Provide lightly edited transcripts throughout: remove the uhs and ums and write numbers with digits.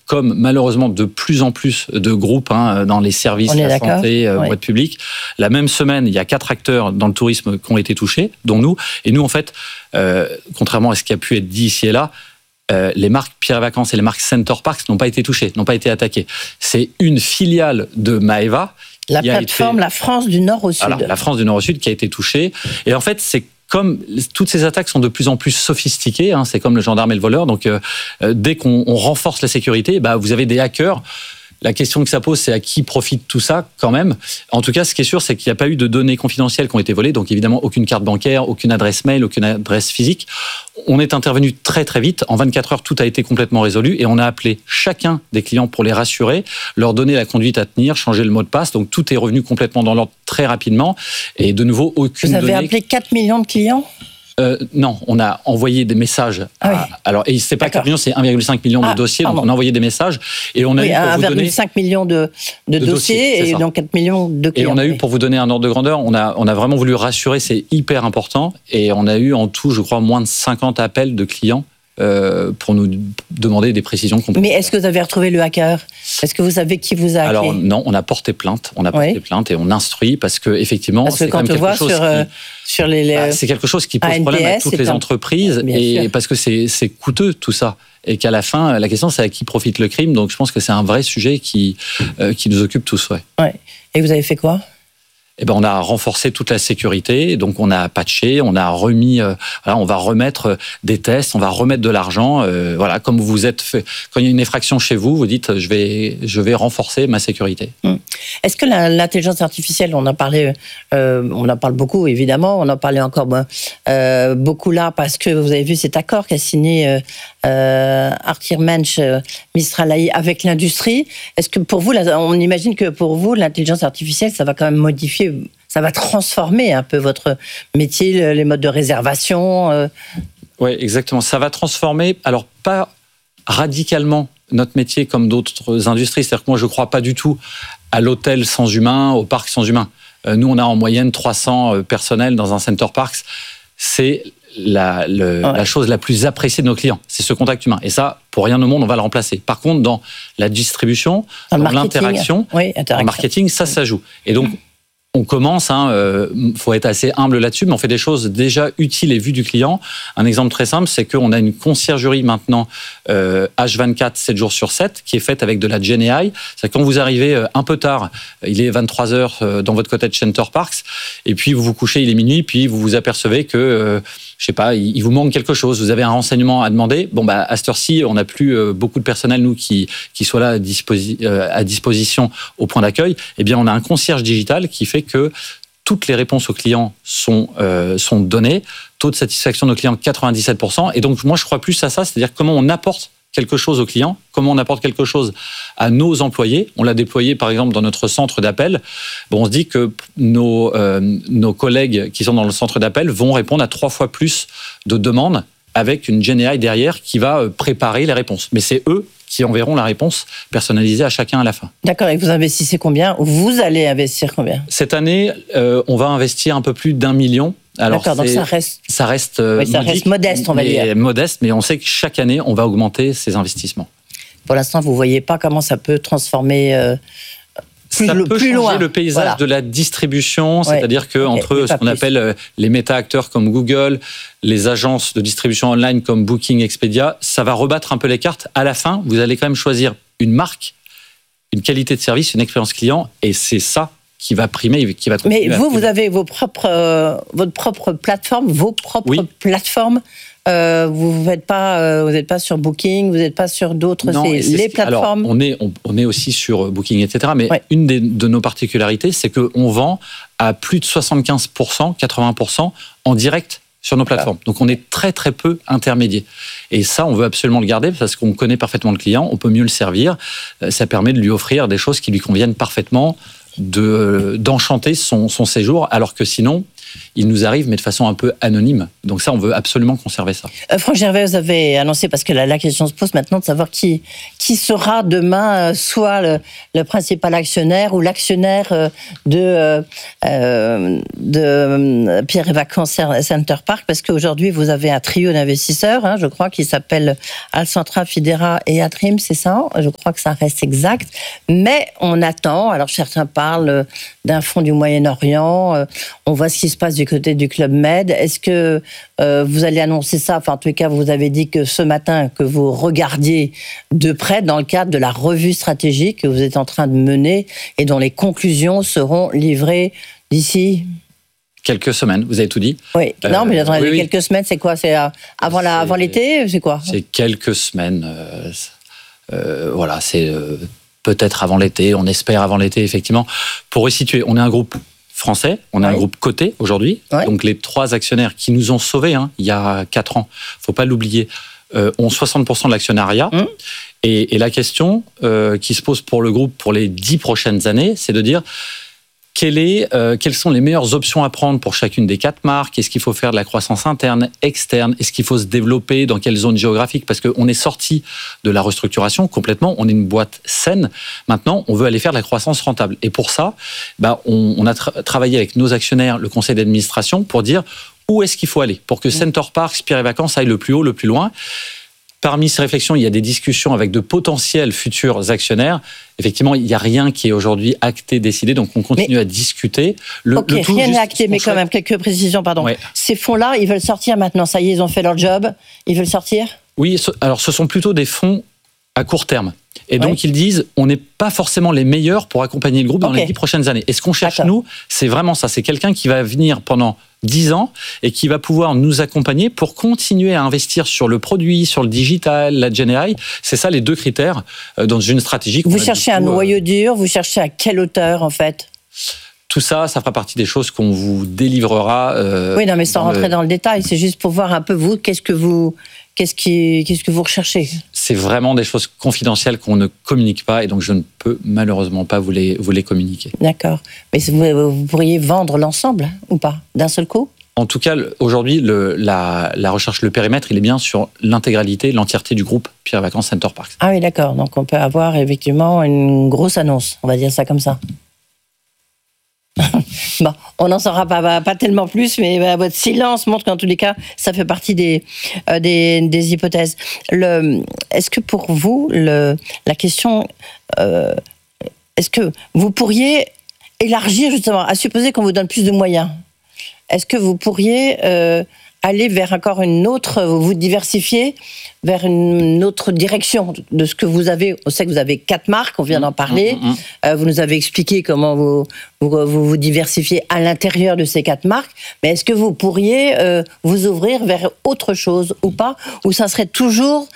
comme malheureusement de plus en plus de groupes dans les services, la santé, boîte publique. La même semaine, il y a 4 acteurs dans le tourisme qui ont été touchés, dont nous. Et nous, en fait, contrairement à ce qui a pu être dit ici et là, les marques Pierre et Vacances et les marques Center Parcs n'ont pas été touchées, n'ont pas été attaquées. C'est une filiale de Maeva. La plateforme La France du Nord au Sud. Alors, la France du Nord au Sud qui a été touchée. Et en fait, c'est comme toutes ces attaques sont de plus en plus sophistiquées, c'est comme le gendarme et le voleur. Donc, dès qu'on renforce la sécurité, vous avez des hackers. La question que ça pose, c'est à qui profite tout ça quand même. En tout cas, ce qui est sûr, c'est qu'il n'y a pas eu de données confidentielles qui ont été volées. Donc évidemment, aucune carte bancaire, aucune adresse mail, aucune adresse physique. On est intervenu très très vite. En 24 heures, tout a été complètement résolu. Et on a appelé chacun des clients pour les rassurer, leur donner la conduite à tenir, changer le mot de passe. Donc tout est revenu complètement dans l'ordre très rapidement. Et de nouveau, aucune donnée... Vous avez appelé 4 millions de clients ? Non, on a envoyé des messages. Alors, et c'est pas 4 millions, c'est 1,5 million de dossiers. Donc, on a envoyé des messages et on a eu pour vous donner 1,5 million de dossiers et donc 4 millions de clients. Et on a eu, pour vous donner un ordre de grandeur, on a vraiment voulu rassurer, c'est hyper important. Et on a eu en tout, je crois, moins de 50 appels de clients pour nous demander des précisions complètes. Mais est-ce que vous avez retrouvé le hacker ? Est-ce que vous savez qui vous a hacké ? Alors non, on a porté plainte. Porté plainte et on instruit parce que effectivement, c'est quand même quelque chose sur les c'est quelque chose qui pose problème à toutes les entreprises et parce que c'est coûteux tout ça. Et qu'à la fin, la question c'est à qui profite le crime. Donc je pense que c'est un vrai sujet qui nous occupe tous. Ouais. Et vous avez fait quoi ? On a renforcé toute la sécurité, donc on a patché, on a remis, on va remettre des tests, on va remettre de l'argent, comme vous êtes fait. Quand il y a une effraction chez vous, vous dites je vais renforcer ma sécurité. Est-ce que l'intelligence artificielle, on en parle beaucoup évidemment, on en parlait encore beaucoup là parce que vous avez vu cet accord qu'a signé Arthur Mensch, Mistral AI avec l'industrie. Est-ce que pour vous, on imagine que pour vous, l'intelligence artificielle, ça va quand même modifier, ça va transformer un peu votre métier, les modes de réservation Oui, exactement. Ça va transformer, alors pas radicalement notre métier comme d'autres industries. C'est-à-dire que moi, je ne crois pas du tout à l'hôtel sans humain, au parc sans humain. Nous, on a en moyenne 300 personnels dans un Center Parcs. C'est la chose la plus appréciée de nos clients, c'est ce contact humain. Et ça, pour rien au monde, on va le remplacer. Par contre, dans la distribution, dans l'interaction, en marketing, ça joue. Et donc, on commence, faut être assez humble là-dessus, mais on fait des choses déjà utiles et vues du client. Un exemple très simple, c'est qu'on a une conciergerie maintenant H24, 7 jours sur 7, qui est faite avec de la GenAI. C'est quand vous arrivez un peu tard, il est 23h dans votre cottage Center Parcs, et puis vous vous couchez, il est minuit, puis vous vous apercevez que, je sais pas, il vous manque quelque chose, vous avez un renseignement à demander. À cette heure-ci, on n'a plus beaucoup de personnel, nous, qui soit là à disposition au point d'accueil. Eh bien, on a un concierge digital qui fait que toutes les réponses aux clients sont données. Taux de satisfaction de nos clients, 97%. Et donc, moi, je crois plus à ça, c'est-à-dire comment on apporte quelque chose aux clients, comment on apporte quelque chose à nos employés. On l'a déployé, par exemple, dans notre centre d'appel. On se dit que nos collègues qui sont dans le centre d'appel vont répondre à 3 fois plus de demandes avec une GenAI derrière qui va préparer les réponses. Mais c'est eux qui enverront la réponse personnalisée à chacun à la fin. D'accord, et vous investissez combien ? Vous allez investir combien ? Cette année, on va investir un peu plus d'1 million. Alors, d'accord, donc ça reste modeste, on va dire. Modeste, mais on sait que chaque année, on va augmenter ces investissements. Pour l'instant, vous ne voyez pas comment ça peut transformer ça peut changer le paysage de la distribution, c'est-à-dire qu'entre ce qu'on appelle les méta-acteurs comme Google, les agences de distribution online comme Booking, Expedia, ça va rebattre un peu les cartes. À la fin, vous allez quand même choisir une marque, une qualité de service, une expérience client, et c'est ça qui va primer, qui va continuer. Mais vous avez votre propre plateforme, plateformes. Vous n'êtes pas sur Booking, vous n'êtes pas sur d'autres, c'est les plateformes. Alors, on est aussi sur Booking, etc. Mais une de nos particularités, c'est qu'on vend à plus de 75%, 80% en direct sur nos plateformes. Donc, on est très, très peu intermédiaires. Et ça, on veut absolument le garder parce qu'on connaît parfaitement le client, on peut mieux le servir. Ça permet de lui offrir des choses qui lui conviennent parfaitement, d'enchanter son séjour, alors que sinon, il nous arrive, mais de façon un peu anonyme. Donc ça, on veut absolument conserver ça. Franck Gervais, vous avez annoncé, parce que la question se pose maintenant de savoir qui sera demain soit le principal actionnaire ou l'actionnaire de Pierre et Vacances Center Parc, parce qu'aujourd'hui, vous avez un trio d'investisseurs, je crois, qui s'appelle Alcentra, Fidera et Atrim, c'est ça? Je crois que ça reste exact. Mais on attend, alors certains parlent d'un fonds du Moyen-Orient, on voit ce qui se passe du côté du Club Med. Est-ce que vous allez annoncer ça? Enfin, en tout cas, vous avez dit que ce matin, que vous regardiez de près dans le cadre de la revue stratégique que vous êtes en train de mener et dont les conclusions seront livrées d'ici... Quelques semaines, vous avez tout dit. Oui, non, mais attendez, oui. Quelques semaines, c'est quoi? C'est avant l'été? C'est quoi? C'est quelques semaines. Voilà, c'est peut-être avant l'été, on espère avant l'été, effectivement. Pour resituer, on est un groupe français, on est un groupe coté aujourd'hui. Donc les 3 actionnaires qui nous ont sauvés il y a 4 ans, il ne faut pas l'oublier, ont 60% de l'actionnariat. Et la question qui se pose pour le groupe pour les 10 prochaines années, c'est de dire quelles sont les meilleures options à prendre pour chacune des 4 marques? Est-ce qu'il faut faire de la croissance interne, externe? Est-ce qu'il faut se développer? Dans quelle zone géographique? Parce qu'on est sorti de la restructuration complètement. On est une boîte saine. Maintenant, on veut aller faire de la croissance rentable. Et pour ça, on a travaillé avec nos actionnaires, le conseil d'administration, pour dire où est-ce qu'il faut aller pour que Center Parcs, Pierre et Vacances aillent le plus haut, le plus loin. Parmi ces réflexions, il y a des discussions avec de potentiels futurs actionnaires. Effectivement, il n'y a rien qui est aujourd'hui acté, décidé, donc on continue à discuter. Rien n'est acté, mais quand même, quelques précisions, pardon. Ouais. Ces fonds-là, ils veulent sortir maintenant, ça y est, ils ont fait leur job, ils veulent sortir? Oui, alors ce sont plutôt des fonds à court terme. Et donc, ils disent, on n'est pas forcément les meilleurs pour accompagner le groupe dans les 10 prochaines années. Et ce qu'on cherche, nous, c'est vraiment ça. C'est quelqu'un qui va venir pendant 10 ans et qui va pouvoir nous accompagner pour continuer à investir sur le produit, sur le digital, la GenAI. C'est ça les 2 critères dans une stratégie. Vous cherchez un noyau dur, vous cherchez à quelle hauteur, en fait? Tout ça, ça fera partie des choses qu'on vous délivrera. Oui, non, mais sans rentrer dans le détail, c'est juste pour voir un peu vous, qu'est-ce que vous recherchez? C'est vraiment des choses confidentielles qu'on ne communique pas et donc je ne peux malheureusement pas vous les communiquer. D'accord. Mais vous pourriez vendre l'ensemble ou pas, d'un seul coup? En tout cas, aujourd'hui, la recherche, le périmètre, il est bien sur l'intégralité, l'entièreté du groupe Pierre et Vacances Center Parcs. Ah oui, d'accord. Donc on peut avoir effectivement une grosse annonce, on va dire ça comme ça. Bon, on n'en saura pas tellement plus, mais votre silence montre qu'en tous les cas, ça fait partie des hypothèses. Est-ce que pour vous, la question, est-ce que vous pourriez élargir justement, à supposer qu'on vous donne plus de moyens, est-ce que vous pourriez aller vers encore vous diversifier vers une autre direction de ce que vous avez? On sait que vous avez 4 marques, on vient d'en parler. Vous nous avez expliqué comment vous diversifiez à l'intérieur de ces 4 marques. Mais est-ce que vous pourriez vous ouvrir vers autre chose ou pas? Ou ça serait toujours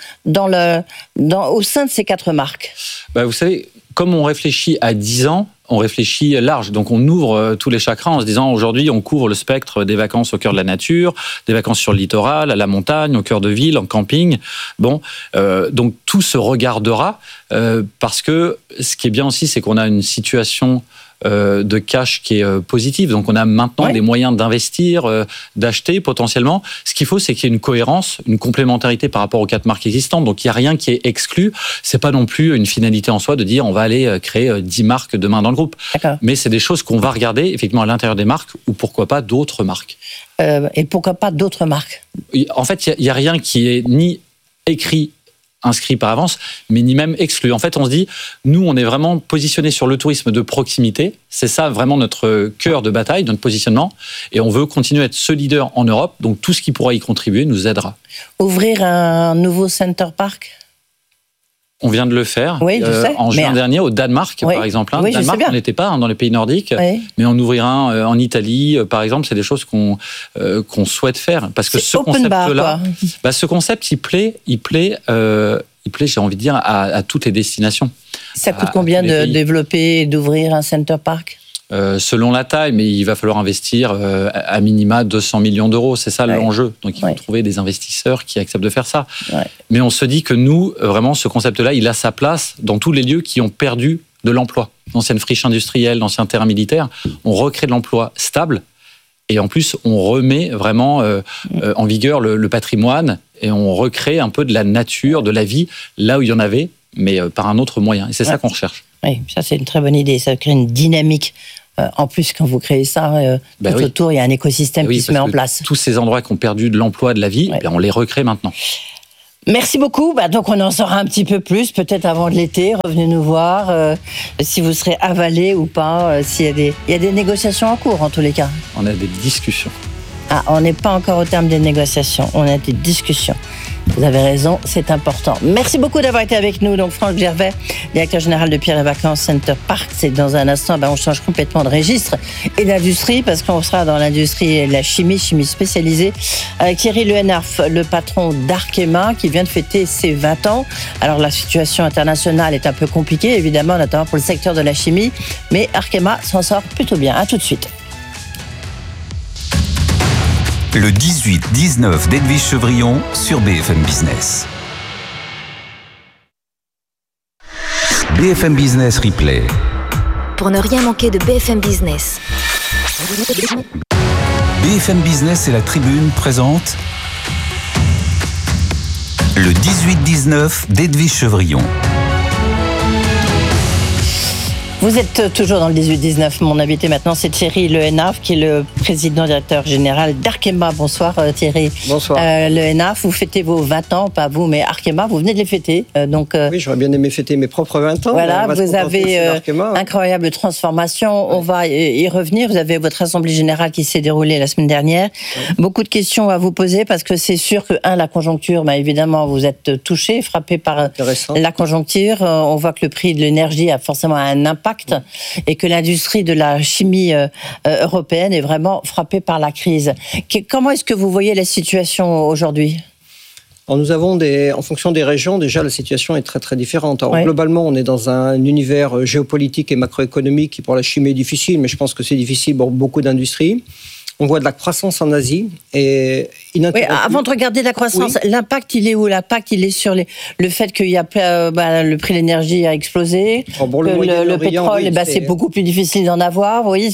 au sein de ces 4 marques? Vous savez, comme on réfléchit à 10 ans, on réfléchit large. Donc on ouvre tous les chakras en se disant aujourd'hui on couvre le spectre des vacances au cœur de la nature, des vacances sur le littoral, à la montagne, au cœur de ville, en camping. Donc tout se regardera parce que ce qui est bien aussi, c'est qu'on a une situation de cash qui est positive. Donc on a maintenant des moyens d'investir, d'acheter potentiellement. Ce qu'il faut, c'est qu'il y ait une cohérence, une complémentarité par rapport aux 4 marques existantes. Donc il n'y a rien qui est exclu. C'est pas non plus une finalité en soi de dire on va aller créer 10 marques demain dans le groupe. Mais c'est des choses qu'on va regarder effectivement à l'intérieur des marques ou pourquoi pas d'autres marques. Et pourquoi pas d'autres marques? En fait, il n'y a rien qui est ni écrit, inscrit par avance, mais ni même exclu. En fait, on se dit, nous, on est vraiment positionné sur le tourisme de proximité. C'est ça vraiment notre cœur de bataille, notre positionnement. Et on veut continuer à être ce leader en Europe. Donc, tout ce qui pourra y contribuer nous aidera. Ouvrir un nouveau Center Parc? On vient de le faire en juin dernier au Danemark, par exemple. Oui, Danemark, on n'était pas dans les pays nordiques, mais on ouvrira un en Italie, par exemple. C'est des choses qu'on souhaite faire. Parce que ce concept-là, ce concept, il plaît, j'ai envie de dire, à toutes les destinations. Ça coûte combien de développer et d'ouvrir un Center Parc? Selon la taille, mais il va falloir investir à minima 200 millions d'euros. C'est ça l'enjeu. Donc, il faut trouver des investisseurs qui acceptent de faire ça. Mais on se dit que nous, vraiment, ce concept-là, il a sa place dans tous les lieux qui ont perdu de l'emploi. D'anciennes friches industrielles, d'anciens terrains militaires. On recrée de l'emploi stable Et en plus, on remet vraiment en vigueur le patrimoine et on recrée un peu de la nature, de la vie, là où il y en avait, mais par un autre moyen. Et c'est ça qu'on recherche. Oui, ça c'est une très bonne idée. Ça crée une dynamique. En plus, quand vous créez ça, tout autour, il y a un écosystème qui se met en place. Tous ces endroits qui ont perdu de l'emploi, de la vie, on les recrée maintenant. Merci beaucoup. Donc, on en saura un petit peu plus, peut-être avant de l'été. Revenez nous voir si vous serez avalé ou pas. Il y a des négociations en cours, en tous les cas. On a des discussions. On n'est pas encore au terme des négociations. On a des discussions. Vous avez raison, c'est important. Merci beaucoup d'avoir été avec nous. Donc, Franck Gervais, directeur général de Pierre et Vacances Center Park. C'est dans un instant, on change complètement de registre et d'industrie parce qu'on sera dans l'industrie et la chimie spécialisée. Avec Thierry Le Hénaff, le patron d'Arkema, qui vient de fêter ses 20 ans. Alors, la situation internationale est un peu compliquée, évidemment, notamment pour le secteur de la chimie. Mais Arkema s'en sort plutôt bien. À tout de suite. Le 18-19 d'Edwige Chevrillon sur BFM Business. BFM Business Replay. Pour ne rien manquer de BFM Business. BFM Business et la Tribune présente le 18-19 d'Edwige Chevrillon. Vous êtes toujours dans le 18-19. Mon invité maintenant, c'est Thierry Le Hénaff, qui est le président directeur général d'Arkema. Bonsoir Thierry. Bonsoir. Le Hénaff, vous fêtez vos 20 ans, pas vous, mais Arkema, vous venez de les fêter. Oui, j'aurais bien aimé fêter mes propres 20 ans. Voilà, vous avez incroyable transformation. On va y revenir. Vous avez votre assemblée générale qui s'est déroulée la semaine dernière. Oui. Beaucoup de questions à vous poser parce que c'est sûr que, la conjoncture, évidemment, vous êtes touché, frappé par la conjoncture. On voit que le prix de l'énergie a forcément un impact. Et que l'industrie de la chimie européenne est vraiment frappée par la crise. Comment est-ce que vous voyez la situation aujourd'hui ? Alors nous avons en fonction des régions, déjà la situation est très très différente. Alors, globalement, on est dans un univers géopolitique et macroéconomique qui pour la chimie est difficile, mais je pense que c'est difficile pour beaucoup d'industries. On voit de la croissance en Asie et avant de regarder la croissance, l'impact il est où ? L'impact il est sur le fait qu'il y a le prix de l'énergie a explosé, le pétrole, c'est beaucoup plus difficile d'en avoir. Vous voyez,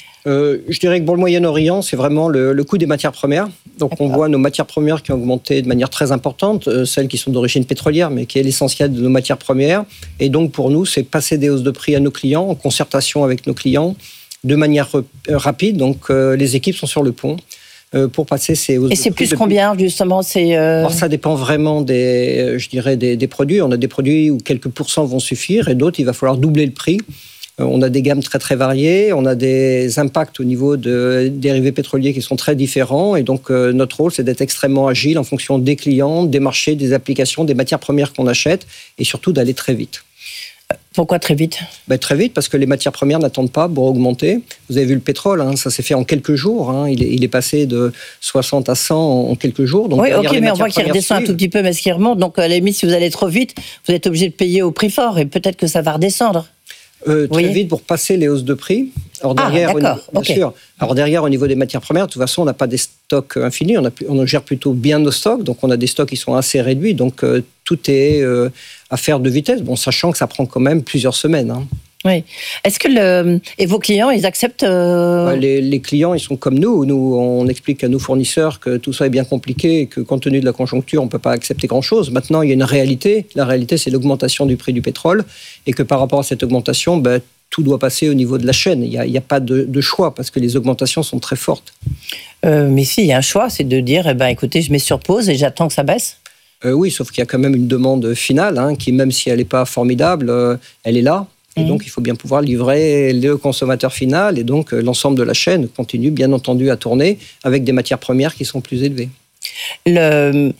je dirais que pour le Moyen-Orient, c'est vraiment le coût des matières premières. Donc on voit nos matières premières qui ont augmenté de manière très importante, celles qui sont d'origine pétrolière, mais qui est l'essentiel de nos matières premières. Et donc pour nous, c'est passer des hausses de prix à nos clients, en concertation avec nos clients, de manière rapide. Donc les équipes sont sur le pont pour passer ces hausses de prix. Et c'est plus combien justement Alors ça dépend vraiment des produits. On a des produits où quelques pourcents vont suffire et d'autres il va falloir doubler le prix. On a des gammes très très variées, on a des impacts au niveau de dérivés pétroliers qui sont très différents et donc notre rôle c'est d'être extrêmement agile en fonction des clients, des marchés, des applications, des matières premières qu'on achète et surtout d'aller très vite. Pourquoi très vite ? Très vite, parce que les matières premières n'attendent pas pour augmenter. Vous avez vu le pétrole, ça s'est fait en quelques jours. Il est passé de 60 à 100 en quelques jours. Donc, oui, ok, mais on voit qu'il redescend un tout petit peu, mais ce qui remonte. Donc, à la limite, si vous allez trop vite, vous êtes obligé de payer au prix fort et peut-être que ça va redescendre. Très vite pour passer les hausses de prix. Alors derrière, bien sûr. Alors derrière, au niveau des matières premières, de toute façon, on n'a pas des stocks infinis. On gère plutôt bien nos stocks. Donc, on a des stocks qui sont assez réduits. Donc, tout est affaire de vitesse. Bon, sachant que ça prend quand même plusieurs semaines. Oui. Est-ce que et vos clients, ils acceptent les clients, ils sont comme nous. Nous, on explique à nos fournisseurs que tout ça est bien compliqué et que compte tenu de la conjoncture, on ne peut pas accepter grand-chose. Maintenant, il y a une réalité. La réalité, c'est l'augmentation du prix du pétrole et que par rapport à cette augmentation, tout doit passer au niveau de la chaîne. Il n'y a pas de choix parce que les augmentations sont très fortes. Mais si, il y a un choix, c'est de dire, écoutez, je mets sur pause et j'attends que ça baisse. Oui, sauf qu'il y a quand même une demande finale qui, même si elle n'est pas formidable, elle est là. Et donc, il faut bien pouvoir livrer le consommateur final. Et donc, l'ensemble de la chaîne continue, bien entendu, à tourner avec des matières premières qui sont plus élevées. Est-ce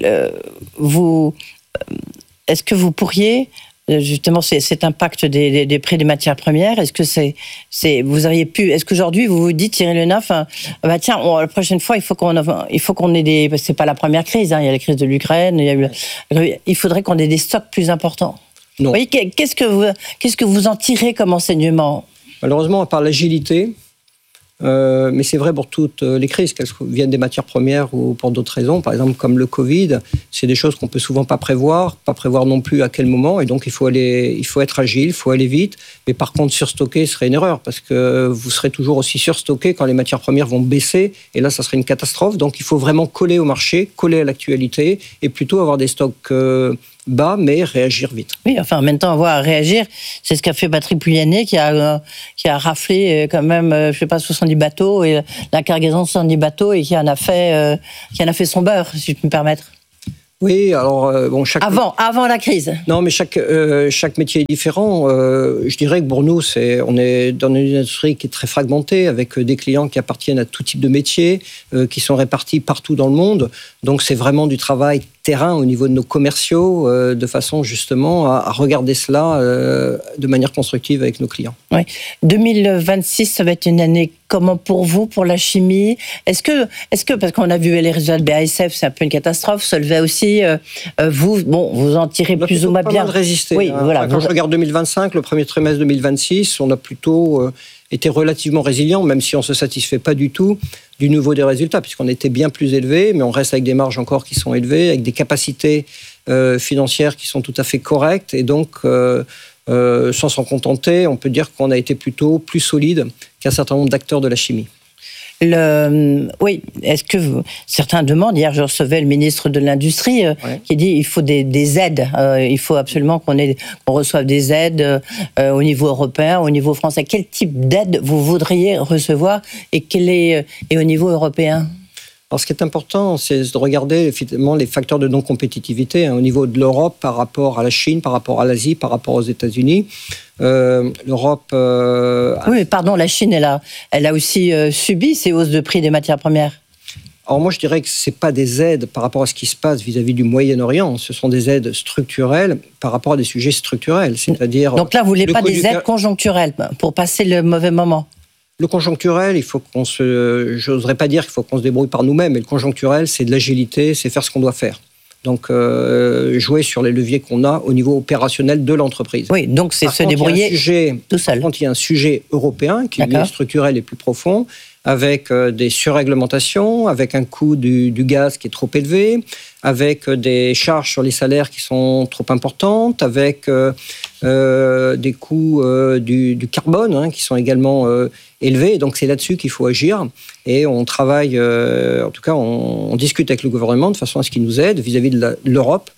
que vous pourriez, justement, cet impact des prix des matières premières, est-ce que vous auriez pu, est-ce qu'aujourd'hui, vous vous dites, Thierry Le Hénaff, tiens, la prochaine fois, il faut qu'on ait des, parce que c'est pas la première crise, il y a la crise de l'Ukraine, il faudrait qu'on ait des stocks plus importants. Non. Oui, qu'est-ce que vous en tirez comme enseignement ? Malheureusement, à part l'agilité, Mais c'est vrai pour toutes les crises, qu'elles viennent des matières premières ou pour d'autres raisons. Par exemple, comme le Covid, c'est des choses qu'on peut souvent pas prévoir non plus à quel moment. Et donc, il faut être agile, il faut aller vite. Mais par contre, surstocker serait une erreur parce que vous serez toujours aussi surstocké quand les matières premières vont baisser. Et là, ça serait une catastrophe. Donc, il faut vraiment coller au marché, coller à l'actualité et plutôt avoir des stocks bas, mais réagir vite. Oui, enfin, en même temps, avoir à réagir, c'est ce qu'a fait Patrick Pouyanné, qui a raflé quand même, je sais pas, 70 bateaux, et la cargaison de 70 bateaux, et qui en a fait son beurre, si je peux me permettre. Oui, alors avant la crise. Non, mais chaque métier est différent. Je dirais que pour nous, on est dans une industrie qui est très fragmentée, avec des clients qui appartiennent à tout type de métiers, qui sont répartis partout dans le monde. Donc, c'est vraiment du travail terrain au niveau de nos commerciaux, de façon justement à regarder cela de manière constructive avec nos clients. Oui. 2026, ça va être une année comment pour vous, pour la chimie? Est-ce que parce qu'on a vu les résultats de BASF, c'est un peu une catastrophe, Solvay aussi, vous en tirez plus ou moins bien. On a pas mal résisté. Oui, voilà. Quand je regarde 2025, le premier trimestre 2026, on a plutôt été relativement résilient, même si on ne se satisfait pas du tout du niveau des résultats, puisqu'on était bien plus élevé, mais on reste avec des marges encore qui sont élevées, avec des capacités financières qui sont tout à fait correctes, et donc sans s'en contenter, on peut dire qu'on a été plutôt plus solide qu'un certain nombre d'acteurs de la chimie. Oui, est-ce que certains demandent, hier je recevais le ministre de l'Industrie qui dit il faut des aides, il faut absolument qu'on reçoive des aides au niveau européen, au niveau français. Quel type d'aide vous voudriez recevoir et au niveau européen ? Alors, ce qui est important, c'est de regarder effectivement les facteurs de non-compétitivité au niveau de l'Europe par rapport à la Chine, par rapport à l'Asie, par rapport aux États-Unis. L'Europe... Oui, mais pardon, la Chine, elle a aussi subi ces hausses de prix des matières premières. Alors moi, je dirais que ce n'est pas des aides par rapport à ce qui se passe vis-à-vis du Moyen-Orient. Ce sont des aides structurelles par rapport à des sujets structurels. C'est-à-dire... Donc là, vous ne voulez pas des aides conjoncturelles pour passer le mauvais moment ? Le conjoncturel, j'oserais pas dire qu'il faut qu'on se débrouille par nous-mêmes, mais le conjoncturel, c'est de l'agilité, c'est faire ce qu'on doit faire. Donc, jouer sur les leviers qu'on a au niveau opérationnel de l'entreprise. Oui, donc c'est se débrouiller tout seul. Par contre, il y a un sujet européen qui est structurel et plus profond, avec des surréglementations, avec un coût du gaz qui est trop élevé, avec des charges sur les salaires qui sont trop importantes, avec des coûts du carbone qui sont également élevés. Donc c'est là-dessus qu'il faut agir. Et on travaille, en tout cas, on discute avec le gouvernement de façon à ce qu'il nous aide vis-à-vis de l'Europe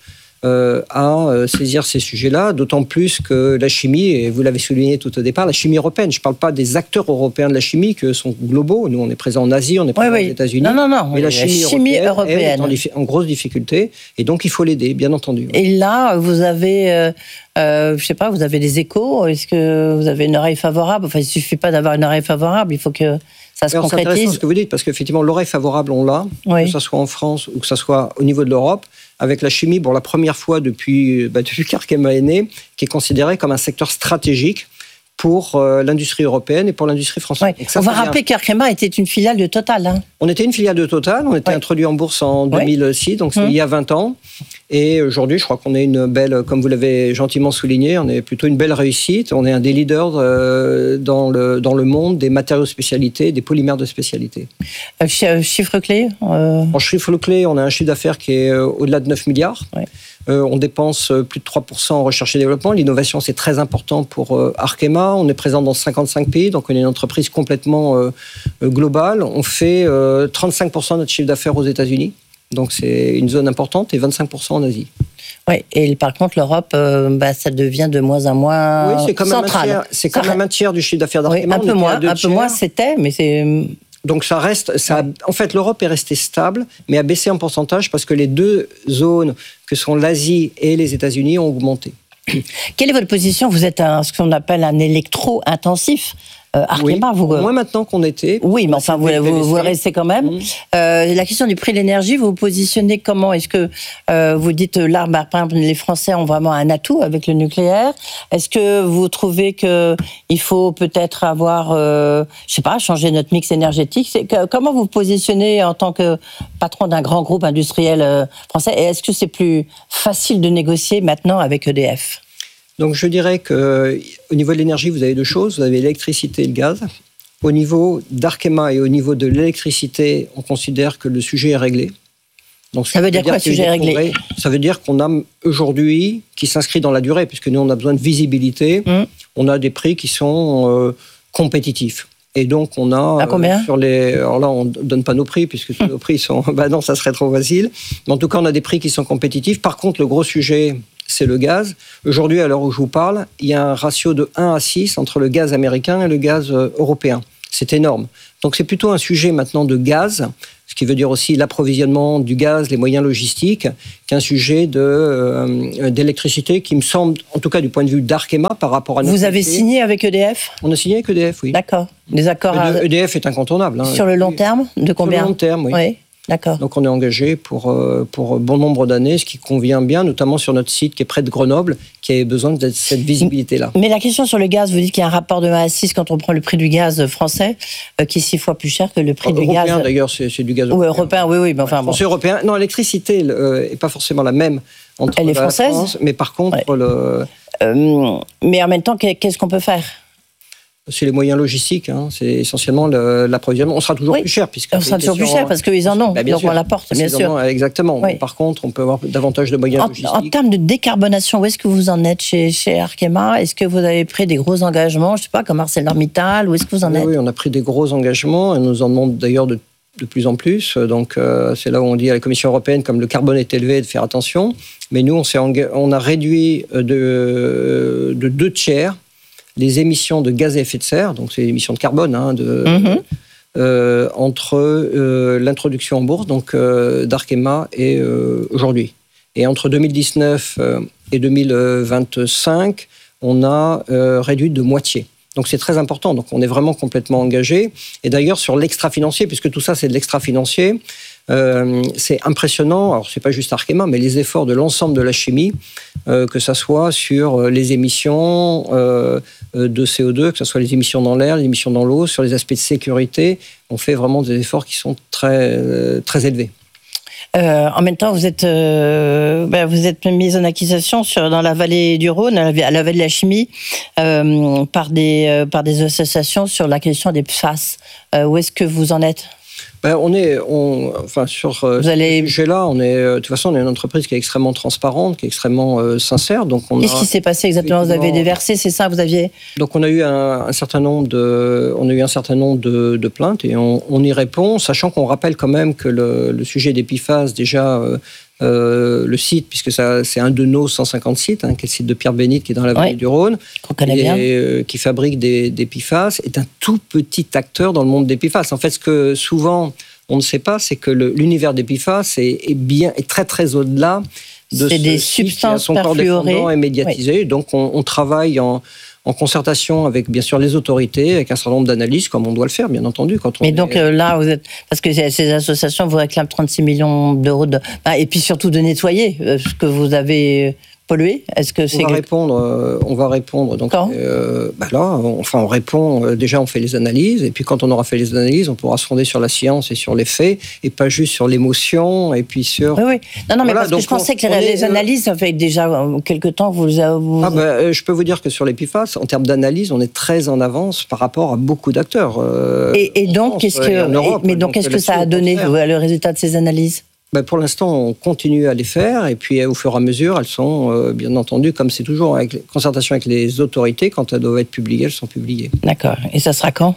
à saisir ces sujets-là, d'autant plus que la chimie, et vous l'avez souligné tout au départ, la chimie européenne, je ne parle pas des acteurs européens de la chimie, qui sont globaux, nous on est présents en Asie, on est présents aux États-Unis, non, mais la chimie européenne est en grosse difficulté, et donc il faut l'aider, bien entendu. Et là, vous avez... je sais pas, vous avez des échos? Est-ce que vous avez une oreille favorable? Enfin, il suffit pas d'avoir une oreille favorable, il faut que ça se concrétise. C'est intéressant ce que vous dites, parce qu'effectivement, l'oreille favorable, on l'a, que ce soit en France ou que ce soit au niveau de l'Europe, avec la chimie, pour la première fois depuis qu'Arkema est né, qui est considéré comme un secteur stratégique pour l'industrie européenne et pour l'industrie française. Ouais. On va rappeler qu'Arkema était une filiale de Total. On était une filiale de Total, on était introduit en bourse en 2006, donc c'est il y a 20 ans. Et aujourd'hui, je crois qu'on est une belle, comme vous l'avez gentiment souligné, on est plutôt une belle réussite. On est un des leaders dans le monde des matériaux de spécialité, des polymères de spécialité. Chiffre clé En chiffre clé, on a un chiffre d'affaires qui est au-delà de 9 milliards. Ouais. On dépense plus de 3% en recherche et développement. L'innovation, c'est très important pour Arkema. On est présent dans 55 pays, donc on est une entreprise complètement globale. On fait 35% de notre chiffre d'affaires aux États-Unis. Donc c'est une zone importante et 25% en Asie. Oui, et par contre l'Europe, ça devient de moins en moins central. C'est comme un tiers du chiffre d'affaires d'Arkema. Oui, un peu moins c'était, mais c'est... Donc ça reste, en fait l'Europe est restée stable, mais a baissé en pourcentage parce que les deux zones que sont l'Asie et les États-Unis ont augmenté. Quelle est votre position? Vous êtes ce qu'on appelle un électro-intensif. Arkema, moins maintenant qu'on était. Oui, mais enfin, vous le restez quand même. La question du prix de l'énergie, vous vous positionnez comment? Est-ce que vous dites là, par exemple, les Français ont vraiment un atout avec le nucléaire? Est-ce que vous trouvez qu'il faut peut-être avoir, changer notre mix énergétique? Comment vous vous positionnez en tant que patron d'un grand groupe industriel français? Et est-ce que c'est plus facile de négocier maintenant avec EDF? Donc je dirais qu'au niveau de l'énergie, vous avez deux choses. Vous avez l'électricité et le gaz. Au niveau d'Arkema et au niveau de l'électricité, on considère que le sujet est réglé. Donc, ça veut dire quoi, le sujet est réglé ? Ça veut dire qu'on a aujourd'hui, qui s'inscrit dans la durée, puisque nous, on a besoin de visibilité, on a des prix qui sont compétitifs. Et donc, on a... À combien ? Alors là, on ne donne pas nos prix, puisque tous nos prix sont... non, ça serait trop facile. Mais en tout cas, on a des prix qui sont compétitifs. Par contre, le gros sujet, c'est le gaz. Aujourd'hui, à l'heure où je vous parle, il y a un ratio de 1 à 6 entre le gaz américain et le gaz européen. C'est énorme. Donc, c'est plutôt un sujet maintenant de gaz, ce qui veut dire aussi l'approvisionnement du gaz, les moyens logistiques, qu'un sujet d'électricité qui me semble, en tout cas du point de vue d'Arkema, par rapport à notre... Vous avez signé avec EDF ? On a signé avec EDF, oui. D'accord. Des accords... EDF est incontournable. Sur le long terme ? De combien ? Sur le long terme, oui. Oui. D'accord. Donc on est engagé pour bon nombre d'années, ce qui convient bien, notamment sur notre site qui est près de Grenoble, qui a besoin de cette visibilité-là. Mais la question sur le gaz, vous dites qu'il y a un rapport de 1 à 6 quand on prend le prix du gaz français, qui est 6 fois plus cher que le prix du gaz... Européen d'ailleurs, c'est du gaz européen. Européen, oui, mais enfin bon. C'est européen. Non, l'électricité n'est pas forcément la même entre Elle est française, France, mais par contre... mais en même temps, qu'est-ce qu'on peut faire ? C'est les moyens logistiques, c'est essentiellement l'approvisionnement. On sera toujours plus cher. On sera toujours plus cher parce qu'ils en ont, donc on l'apporte, bien sûr. Exactement. Oui. Par contre, on peut avoir davantage de moyens logistiques. En termes de décarbonation, où est-ce que vous en êtes chez Arkema ? Est-ce que vous avez pris des gros engagements, je ne sais pas, comme ArcelorMittal, où est-ce que vous en êtes ? Oui, on a pris des gros engagements, et nous en demandons d'ailleurs de plus en plus. Donc, c'est là où on dit à la Commission européenne, comme le carbone est élevé, de faire attention. Mais nous, on a réduit de 2 tiers les émissions de gaz à effet de serre, donc c'est les émissions de carbone, entre l'introduction en bourse, donc d'Arkema, et aujourd'hui. Et entre 2019 et 2025, on a réduit de moitié. Donc c'est très important, donc on est vraiment complètement engagé. Et d'ailleurs, sur l'extra-financier, puisque tout ça c'est de l'extra-financier, c'est impressionnant, alors c'est pas juste Arkema, mais les efforts de l'ensemble de la chimie, que ça soit sur les émissions de CO2, que ce soit les émissions dans l'air, les émissions dans l'eau, sur les aspects de sécurité, on fait vraiment des efforts qui sont très, très élevés. En même temps, vous êtes mis en accusation dans la vallée du Rhône, à la vallée de la chimie, par des associations sur la question des PFAS. Où est-ce que vous en êtes ? Sur ce sujet-là, de toute façon, on est une entreprise qui est extrêmement transparente, qui est extrêmement sincère. Qu'est-ce qui s'est passé exactement ? Vous avez déversé, c'est ça ? Vous aviez... Donc, on a eu un certain nombre de plaintes et on y répond, sachant qu'on rappelle quand même que le sujet des PFAS, déjà, le site, puisque c'est un de nos 150 sites, qui est le site de Pierre-Bénite, qui est dans la vallée du Rhône, qui fabrique des PFAS, est un tout petit acteur dans le monde des PFAS. En fait, ce que souvent on ne sait pas, c'est que l'univers des PFAS est très très au-delà de des substances son corps perfluorées défendant et médiatisé. Oui. Donc on travaille en concertation avec, bien sûr, les autorités, avec un certain nombre d'analyses, comme on doit le faire, bien entendu. Là, vous êtes... Parce que ces associations vous réclament 36 millions d'euros et puis surtout de nettoyer ce que vous avez pollué. Est-ce que c'est... On va répondre. Donc, quand on répond. Déjà, on fait les analyses. Et puis, quand on aura fait les analyses, on pourra se fonder sur la science et sur les faits, et pas juste sur l'émotion, et puis sur... Oui. Non, mais parce que je pensais que les analyses, ça fait déjà quelques temps que vous... je peux vous dire que sur les PFAS, en termes d'analyse, on est très en avance par rapport à beaucoup d'acteurs. Et donc, qu'est-ce que ça a donné, le résultat de ces analyses ? Pour l'instant, on continue à les faire, et puis au fur et à mesure, elles sont, bien entendu, comme c'est toujours, avec concertation avec les autorités, quand elles doivent être publiées, elles sont publiées. D'accord. Et ça sera quand ?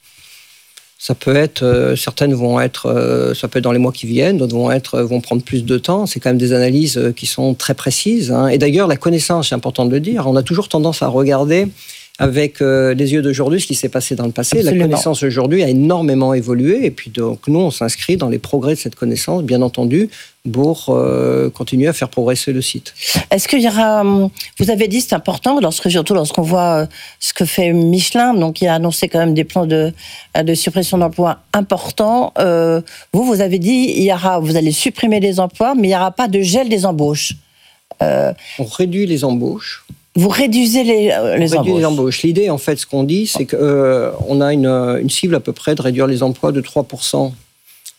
Ça peut être, certaines vont être, ça peut être dans les mois qui viennent, d'autres vont prendre plus de temps. C'est quand même des analyses qui sont très précises. Et d'ailleurs, la connaissance, c'est important de le dire, on a toujours tendance à regarder avec les yeux d'aujourd'hui ce qui s'est passé dans le passé. Absolument. La connaissance aujourd'hui a énormément évolué, et puis donc nous, on s'inscrit dans les progrès de cette connaissance, bien entendu, pour continuer à faire progresser le site. Est-ce qu'il y aura... Vous avez dit, c'est important, surtout lorsqu'on voit ce que fait Michelin, donc il a annoncé quand même des plans de suppression d'emplois importants. Vous avez dit, vous allez supprimer les emplois, mais il n'y aura pas de gel des embauches. On réduit les embauches. Vous réduisez les embauches. L'idée, en fait, ce qu'on dit, c'est qu'on a une cible à peu près de réduire les emplois de 3%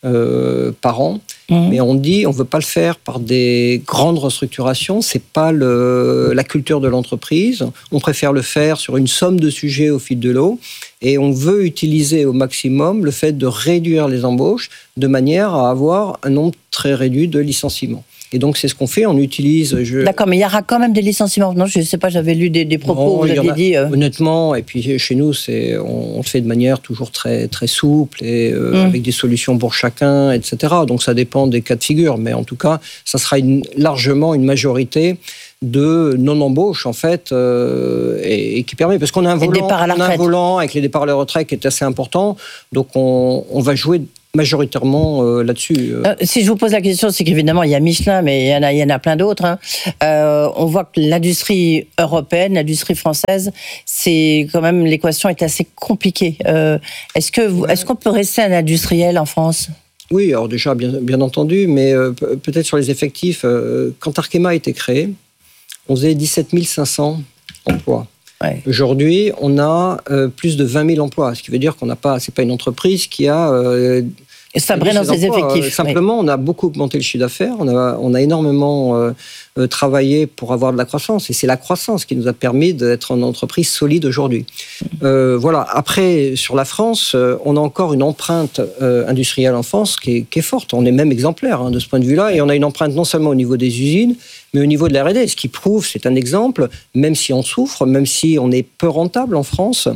par an. Mais on dit on ne veut pas le faire par des grandes restructurations, c'est pas la culture de l'entreprise. On préfère le faire sur une somme de sujets au fil de l'eau et on veut utiliser au maximum le fait de réduire les embauches de manière à avoir un nombre très réduit de licenciements. Et donc, c'est ce qu'on fait, on utilise... D'accord, mais il y aura quand même des licenciements. Non, je ne sais pas, j'avais lu des propos, vous aviez dit... Honnêtement, et puis chez nous, on le fait de manière toujours très, très souple et avec des solutions pour chacun, etc. Donc, ça dépend des cas de figure. Mais en tout cas, ça sera largement une majorité de non-embauche, en fait, et qui permet... Parce qu'on a un volant avec les départs à la retraite qui est assez important. Donc, on va jouer majoritairement là-dessus. Si je vous pose la question, c'est qu'évidemment, il y a Michelin, mais il y en a plein d'autres. Hein. On voit que l'industrie européenne, l'industrie française, c'est quand même, l'équation est assez compliquée. Est-ce qu'on peut rester un industriel en France ? Oui, alors déjà, bien entendu, mais peut-être sur les effectifs, quand Arkema a été créé, on faisait 17 500 emplois. Ouais. Aujourd'hui, on a plus de 20 000 emplois, ce qui veut dire qu'on n'a pas, c'est pas une entreprise qui a sabré dans ses effectifs. Simplement, on a beaucoup augmenté le chiffre d'affaires, on a énormément travaillé pour avoir de la croissance, et c'est la croissance qui nous a permis d'être une entreprise solide aujourd'hui. Voilà. Après, sur la France, on a encore une empreinte industrielle en France qui est forte. On est même exemplaire de ce point de vue-là, et on a une empreinte non seulement au niveau des usines, mais au niveau de la R&D, ce qui prouve, c'est un exemple, même si on souffre, même si on est peu rentable en France,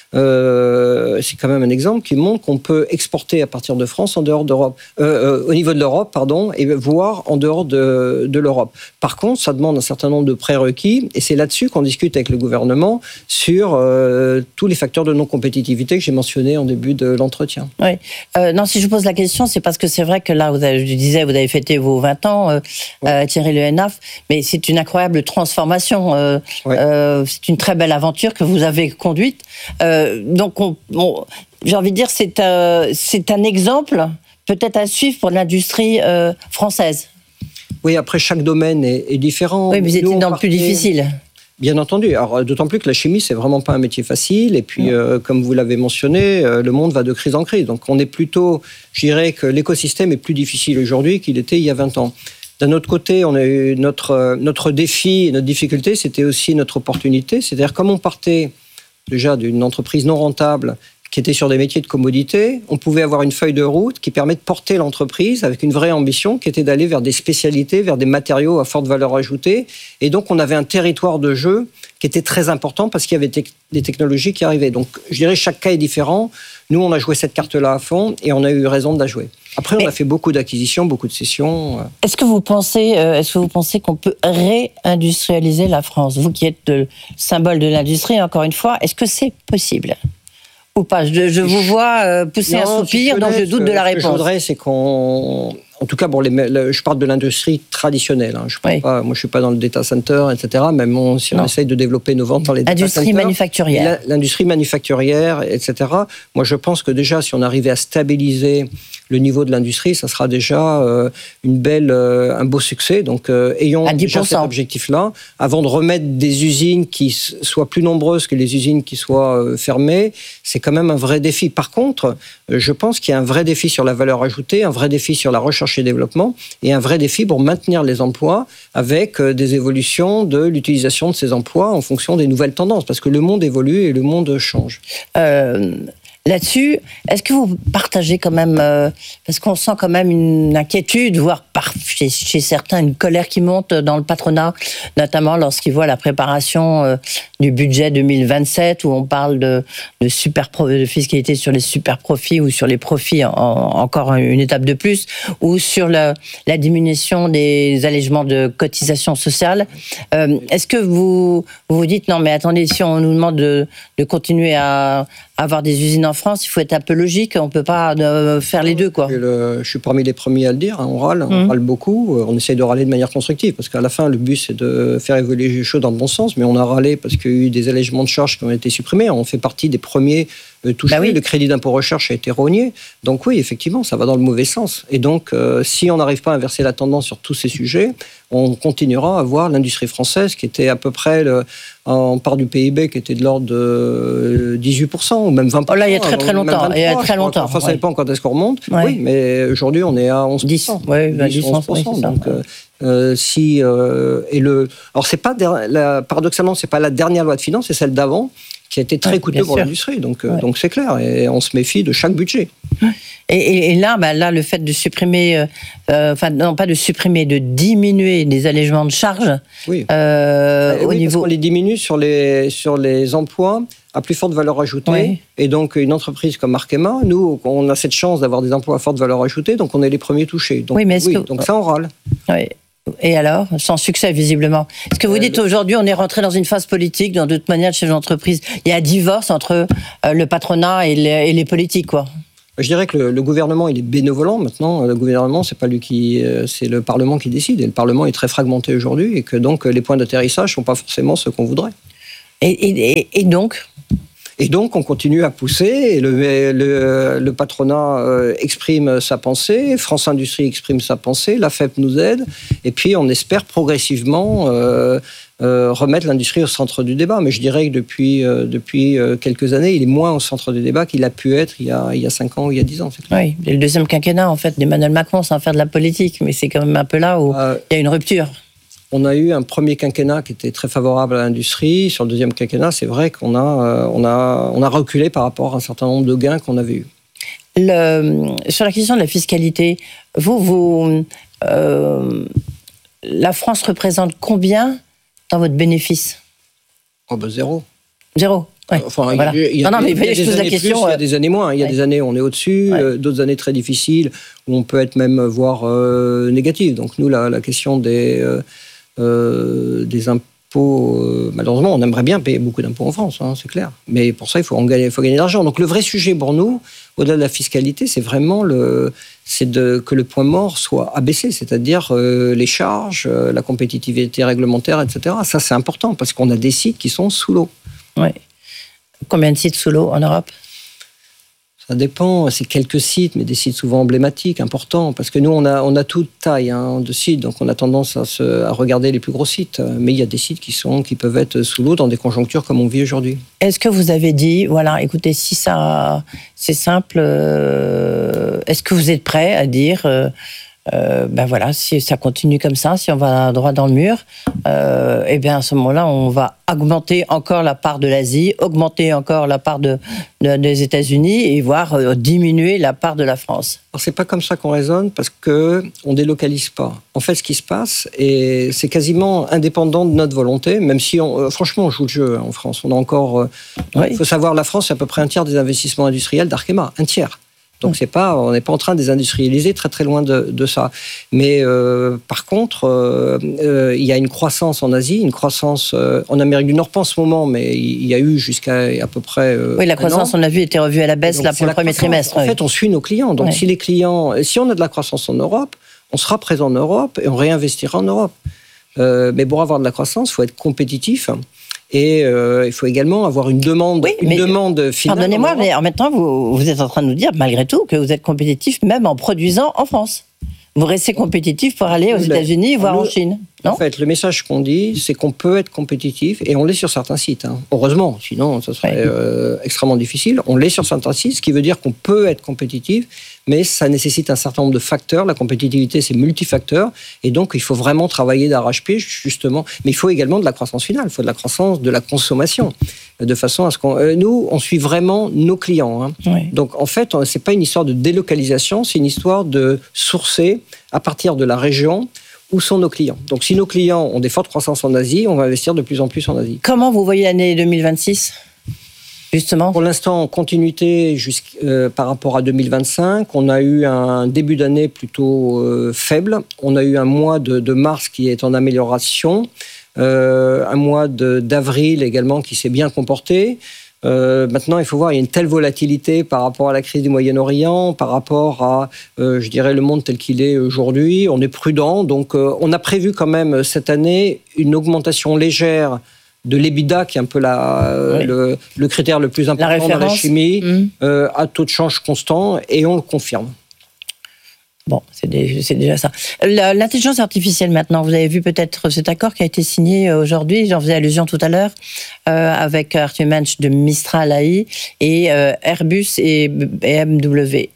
c'est quand même un exemple qui montre qu'on peut exporter à partir de France en dehors d'Europe, au niveau de l'Europe, pardon, et voire en dehors de l'Europe. Par contre, ça demande un certain nombre de prérequis, et c'est là-dessus qu'on discute avec le gouvernement sur tous les facteurs de non-compétitivité que j'ai mentionnés en début de l'entretien. Oui. Non, si je vous pose la question, c'est parce que c'est vrai que là, je disais, vous avez fêté vos 20 ans, Thierry Le Hénaff, mais c'est une incroyable transformation. C'est une très belle aventure que vous avez conduite. Donc, j'ai envie de dire, c'est un exemple peut-être à suivre pour l'industrie française. Oui, après, chaque domaine est différent. Oui, mais vous étiez dans le plus difficile. Bien entendu. Alors, d'autant plus que la chimie, c'est vraiment pas un métier facile. Et puis, comme vous l'avez mentionné, le monde va de crise en crise. Donc, on est plutôt, je dirais que l'écosystème est plus difficile aujourd'hui qu'il était il y a 20 ans. D'un autre côté, on a eu notre défi et notre difficulté, c'était aussi notre opportunité. C'est-à-dire, comme on partait déjà d'une entreprise non rentable qui était sur des métiers de commodité, on pouvait avoir une feuille de route qui permet de porter l'entreprise avec une vraie ambition qui était d'aller vers des spécialités, vers des matériaux à forte valeur ajoutée. Et donc, on avait un territoire de jeu qui était très important parce qu'il y avait des technologies qui arrivaient. Donc, je dirais, chaque cas est différent. Nous, on a joué cette carte-là à fond et on a eu raison de la jouer. Après, on a fait beaucoup d'acquisitions, beaucoup de cessions. Est-ce que vous pensez qu'on peut réindustrialiser la France ? Vous qui êtes le symbole de l'industrie, encore une fois, est-ce que c'est possible ? Ou pas ? Je vous vois pousser un soupir, donc je doute de la réponse. Ce que je voudrais, c'est qu'on... En tout cas, je parle de l'industrie traditionnelle. Moi, je ne suis pas dans le data center, etc. Même si on essaye de développer nos ventes dans les data centers. Industrie manufacturière. L'industrie manufacturière, etc. Moi, je pense que déjà, si on arrivait à stabiliser le niveau de l'industrie, ça sera déjà un beau succès. Donc, ayons déjà cet objectif-là, avant de remettre des usines qui soient plus nombreuses que les usines qui soient fermées. C'est quand même un vrai défi. Par contre, je pense qu'il y a un vrai défi sur la valeur ajoutée, un vrai défi sur la recherche et développement, et un vrai défi pour maintenir les emplois avec des évolutions de l'utilisation de ces emplois en fonction des nouvelles tendances, parce que le monde évolue et le monde change. Là-dessus, est-ce que vous partagez quand même, parce qu'on sent quand même une inquiétude, voire chez certains une colère qui monte dans le patronat, notamment lorsqu'ils voient la préparation du budget 2027, où on parle de fiscalité sur les super profits ou sur les profits, encore une étape de plus, ou sur la diminution des allégements de cotisations sociales. Est-ce que vous dites, non mais attendez, si on nous demande de continuer à avoir des usines en France, il faut être un peu logique, on ne peut pas faire les deux, quoi. Je suis parmi les premiers à le dire, on râle beaucoup, on essaye de râler de manière constructive, parce qu'à la fin, le but, c'est de faire évoluer les choses dans le bon sens, mais on a râlé parce qu'il y a eu des allègements de charges qui ont été supprimés, on fait partie des premiers touché. Bah oui. Le crédit d'impôt recherche a été rogné. Donc oui, effectivement, ça va dans le mauvais sens. Et donc, si on n'arrive pas à inverser la tendance sur tous ces sujets, on continuera à voir l'industrie française qui était à peu près en part du PIB qui était de l'ordre de 18% ou même 20%. Oh là, il y a très longtemps. 23, il y a très longtemps. Enfin, ça dépend quand est-ce qu'on remonte. Ouais. Oui, mais aujourd'hui, on est à 11%. 10, ouais, 10, 11%. oui, c'est ça. Donc, alors, c'est pas paradoxalement, c'est pas la dernière loi de finances, c'est celle d'avant qui a été très coûteux pour l'industrie. Donc c'est clair. Et on se méfie de chaque budget. Et là, le fait de supprimer, pas de supprimer, de diminuer des allègements de charges Oui. au Parce niveau. qu'on les diminue sur les emplois à plus forte valeur ajoutée. Oui. Et donc, une entreprise comme Arkema, nous, on a cette chance d'avoir des emplois à forte valeur ajoutée, donc on est les premiers touchés. Donc, Oui, mais donc ça, on râle. Oui. Et alors, sans succès visiblement. Est-ce que vous dites aujourd'hui, on est rentré dans une phase politique, dans toute manière, de chef d'entreprise, il y a un divorce entre le patronat et les politiques, quoi. Je dirais que le gouvernement, il est bénévolant maintenant. Le gouvernement, c'est pas lui c'est le Parlement qui décide. Et le Parlement est très fragmenté aujourd'hui, et que donc les points d'atterrissage sont pas forcément ceux qu'on voudrait. Et donc. Et donc, on continue à pousser. Et le patronat exprime sa pensée, France Industrie exprime sa pensée, la FEP nous aide. Et puis, on espère progressivement remettre l'industrie au centre du débat. Mais je dirais que depuis quelques années, il est moins au centre du débat qu'il a pu être il y a 5 ans ou il y a 10 ans. C'est clair. Oui, le deuxième quinquennat, en fait, d'Emmanuel Macron, sans faire de la politique. Mais c'est quand même un peu là où il y a une rupture. On a eu un premier quinquennat qui était très favorable à l'industrie. Sur le deuxième quinquennat, c'est vrai qu'on a reculé par rapport à un certain nombre de gains qu'on avait eus. Sur la question de la fiscalité, la France représente combien dans votre bénéfice ? Oh ben zéro. Zéro. Ouais. Enfin, Voilà. il y a des années plus, il y a des années moins. Il y a des années où on est au-dessus, d'autres années très difficiles où on peut être même voire négatif. Donc nous, la question des impôts, malheureusement, on aimerait bien payer beaucoup d'impôts en France, hein, c'est clair. Mais pour ça, il faut gagner de l'argent. Donc le vrai sujet pour nous, au-delà de la fiscalité, c'est vraiment que le point mort soit abaissé, c'est-à-dire les charges, la compétitivité réglementaire, etc. Ça, c'est important parce qu'on a des sites qui sont sous l'eau. Oui. Combien de sites sous l'eau en Europe ? Ça dépend, c'est quelques sites, mais des sites souvent emblématiques, importants, parce que nous, on a toute taille de sites, donc on a tendance à regarder les plus gros sites. Mais il y a des sites qui peuvent être sous l'eau dans des conjonctures comme on vit aujourd'hui. Est-ce que vous avez dit, voilà, écoutez, si ça, c'est simple, est-ce que vous êtes prêt à dire, voilà, si ça continue comme ça, si on va droit dans le mur, eh bien à ce moment-là, on va augmenter encore la part de l'Asie, augmenter encore la part des États-Unis et voire diminuer la part de la France. Alors c'est pas comme ça qu'on raisonne parce que on délocalise pas. En fait, ce qui se passe, et c'est quasiment indépendant de notre volonté, même si franchement on joue le jeu en France. On a encore, il faut savoir, la France c'est à peu près un tiers des investissements industriels d'Arkema, un tiers. Donc on n'est pas en train de désindustrialiser, très très loin de ça. Mais par contre, il y a une croissance en Asie, une croissance en Amérique du Nord, pas en ce moment, mais il y a eu jusqu'à à peu près. Oui, la croissance, on a vu, était revue à la baisse là pour le premier trimestre. En fait, on suit nos clients. Donc si on a de la croissance en Europe, on sera présent en Europe et on réinvestira en Europe. Mais pour avoir de la croissance, il faut être compétitif. Et il faut également avoir une demande, demande finale. Pardonnez-moi, mais en même temps, vous êtes en train de nous dire, malgré tout, que vous êtes compétitif même en produisant en France. Vous restez compétitif pour aller aux États-Unis, voire en Chine, non ? En fait, le message qu'on dit, c'est qu'on peut être compétitif, et on l'est sur certains sites. Hein. Heureusement, sinon, ça serait extrêmement difficile. On l'est sur certains sites, ce qui veut dire qu'on peut être compétitif, mais ça nécessite un certain nombre de facteurs. La compétitivité, c'est multifacteur, et donc il faut vraiment travailler d'arrache-pied, justement. Mais il faut également de la croissance finale, il faut de la croissance de la consommation, de façon à ce qu'on... nous, on suit vraiment nos clients. Hein. Oui. Donc, en fait, c'est pas une histoire de délocalisation, c'est une histoire de sourcer à partir de la région où sont nos clients. Donc, si nos clients ont des fortes croissances en Asie, on va investir de plus en plus en Asie. Comment vous voyez l'année 2026 ? Justement. Pour l'instant, en continuité par rapport à 2025, on a eu un début d'année plutôt faible. On a eu un mois de mars qui est en amélioration, un mois d'avril également qui s'est bien comporté. Maintenant, il faut voir, il y a une telle volatilité par rapport à la crise du Moyen-Orient, par rapport à, je dirais, le monde tel qu'il est aujourd'hui. On est prudent, donc on a prévu quand même cette année une augmentation légère l'EBITDA, qui est un peu le critère le plus important dans la chimie, à taux de change constant, et on le confirme. Bon, c'est déjà ça. L'intelligence artificielle maintenant, vous avez vu peut-être cet accord qui a été signé aujourd'hui, j'en faisais allusion tout à l'heure, avec Arthur Mensch de Mistral AI et Airbus et BMW.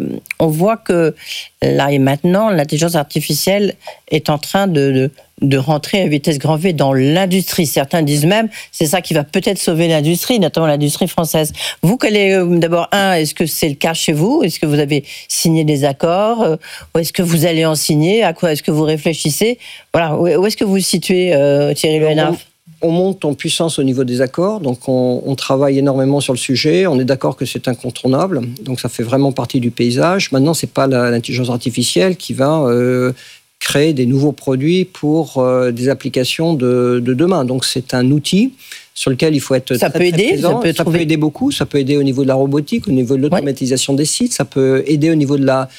On voit que là et maintenant, l'intelligence artificielle est en train de rentrer à vitesse grand V dans l'industrie. Certains disent même c'est ça qui va peut-être sauver l'industrie, notamment l'industrie française. Vous, d'abord, est-ce que c'est le cas chez vous? Est-ce que vous avez signé des accords? Ou est-ce que vous allez en signer? À quoi est-ce que vous réfléchissez? Voilà, où est-ce que vous vous situez, Thierry Le Hénaff? On monte en puissance au niveau des accords, donc on travaille énormément sur le sujet, on est d'accord que c'est incontournable, donc ça fait vraiment partie du paysage. Maintenant, c'est pas l'intelligence artificielle qui va créer des nouveaux produits pour des applications de demain, donc c'est un outil sur lequel il faut être très présent. Ça peut aider beaucoup, ça peut aider au niveau de la robotique, au niveau de l'automatisation des sites, ça peut aider au niveau de la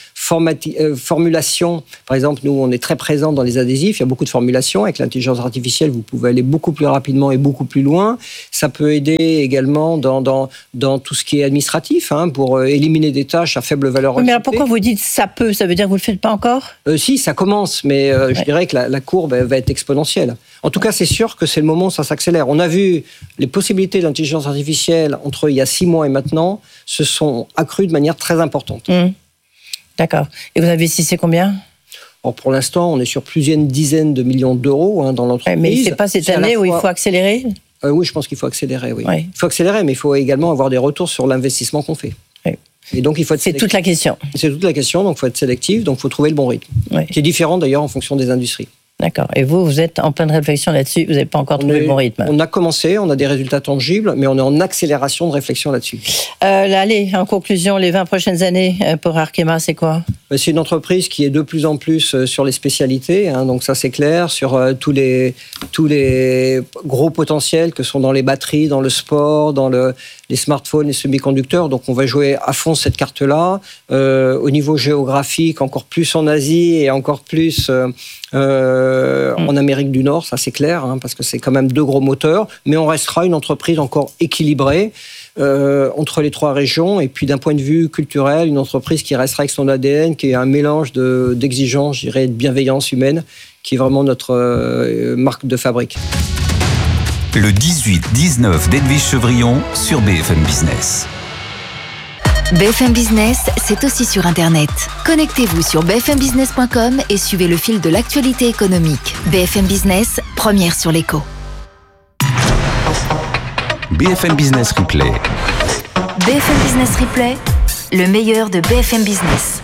formulation. Par exemple, nous, on est très présents dans les adhésifs, il y a beaucoup de formulations. Avec l'intelligence artificielle, vous pouvez aller beaucoup plus rapidement et beaucoup plus loin. Ça peut aider également dans tout ce qui est administratif, pour éliminer des tâches à faible valeur ajoutée. Mais alors pourquoi vous dites ça peut? Ça veut dire que vous ne le faites pas encore? Si, ça commence, mais je dirais que la courbe va être exponentielle. En tout cas, c'est sûr que c'est le moment où ça s'accélère. On a vu les possibilités d'intelligence artificielle entre il y a 6 mois et maintenant se sont accrues de manière très importante. D'accord. Et vous investissez combien? Pour l'instant, on est sur plusieurs dizaines de millions d'euros dans l'entreprise. Mais c'est pas cette année où il faut accélérer? Oui, je pense qu'il faut accélérer. Oui. Il faut accélérer, mais il faut également avoir des retours sur l'investissement qu'on fait. Et donc, il faut être sélectif. Toute la question. C'est toute la question, donc il faut être sélectif, donc il faut trouver le bon rythme. Qui est différent d'ailleurs en fonction des industries. D'accord. Et vous êtes en pleine réflexion là-dessus, vous n'avez pas encore trouvé le bon rythme. On a commencé, on a des résultats tangibles, mais on est en accélération de réflexion là-dessus. Allez, en conclusion, les 20 prochaines années pour Arkema, c'est quoi? C'est une entreprise qui est de plus en plus sur les spécialités, donc ça c'est clair, sur tous les gros potentiels que sont dans les batteries, dans le sport, dans les smartphones, les semi-conducteurs. Donc on va jouer à fond cette carte-là. Au niveau géographique, encore plus en Asie et encore plus en Amérique du Nord, ça c'est clair, parce que c'est quand même 2 gros moteurs. Mais on restera une entreprise encore équilibrée entre les 3 régions. Et puis d'un point de vue culturel, une entreprise qui restera avec son ADN, qui est un mélange d'exigence, je dirais, de bienveillance humaine, qui est vraiment notre marque de fabrique. Le 18-19 d'Edwige Chevrillon sur BFM Business. BFM Business, c'est aussi sur Internet. Connectez-vous sur bfmbusiness.com et suivez le fil de l'actualité économique. BFM Business, première sur l'écho. BFM Business Replay. BFM Business Replay, le meilleur de BFM Business.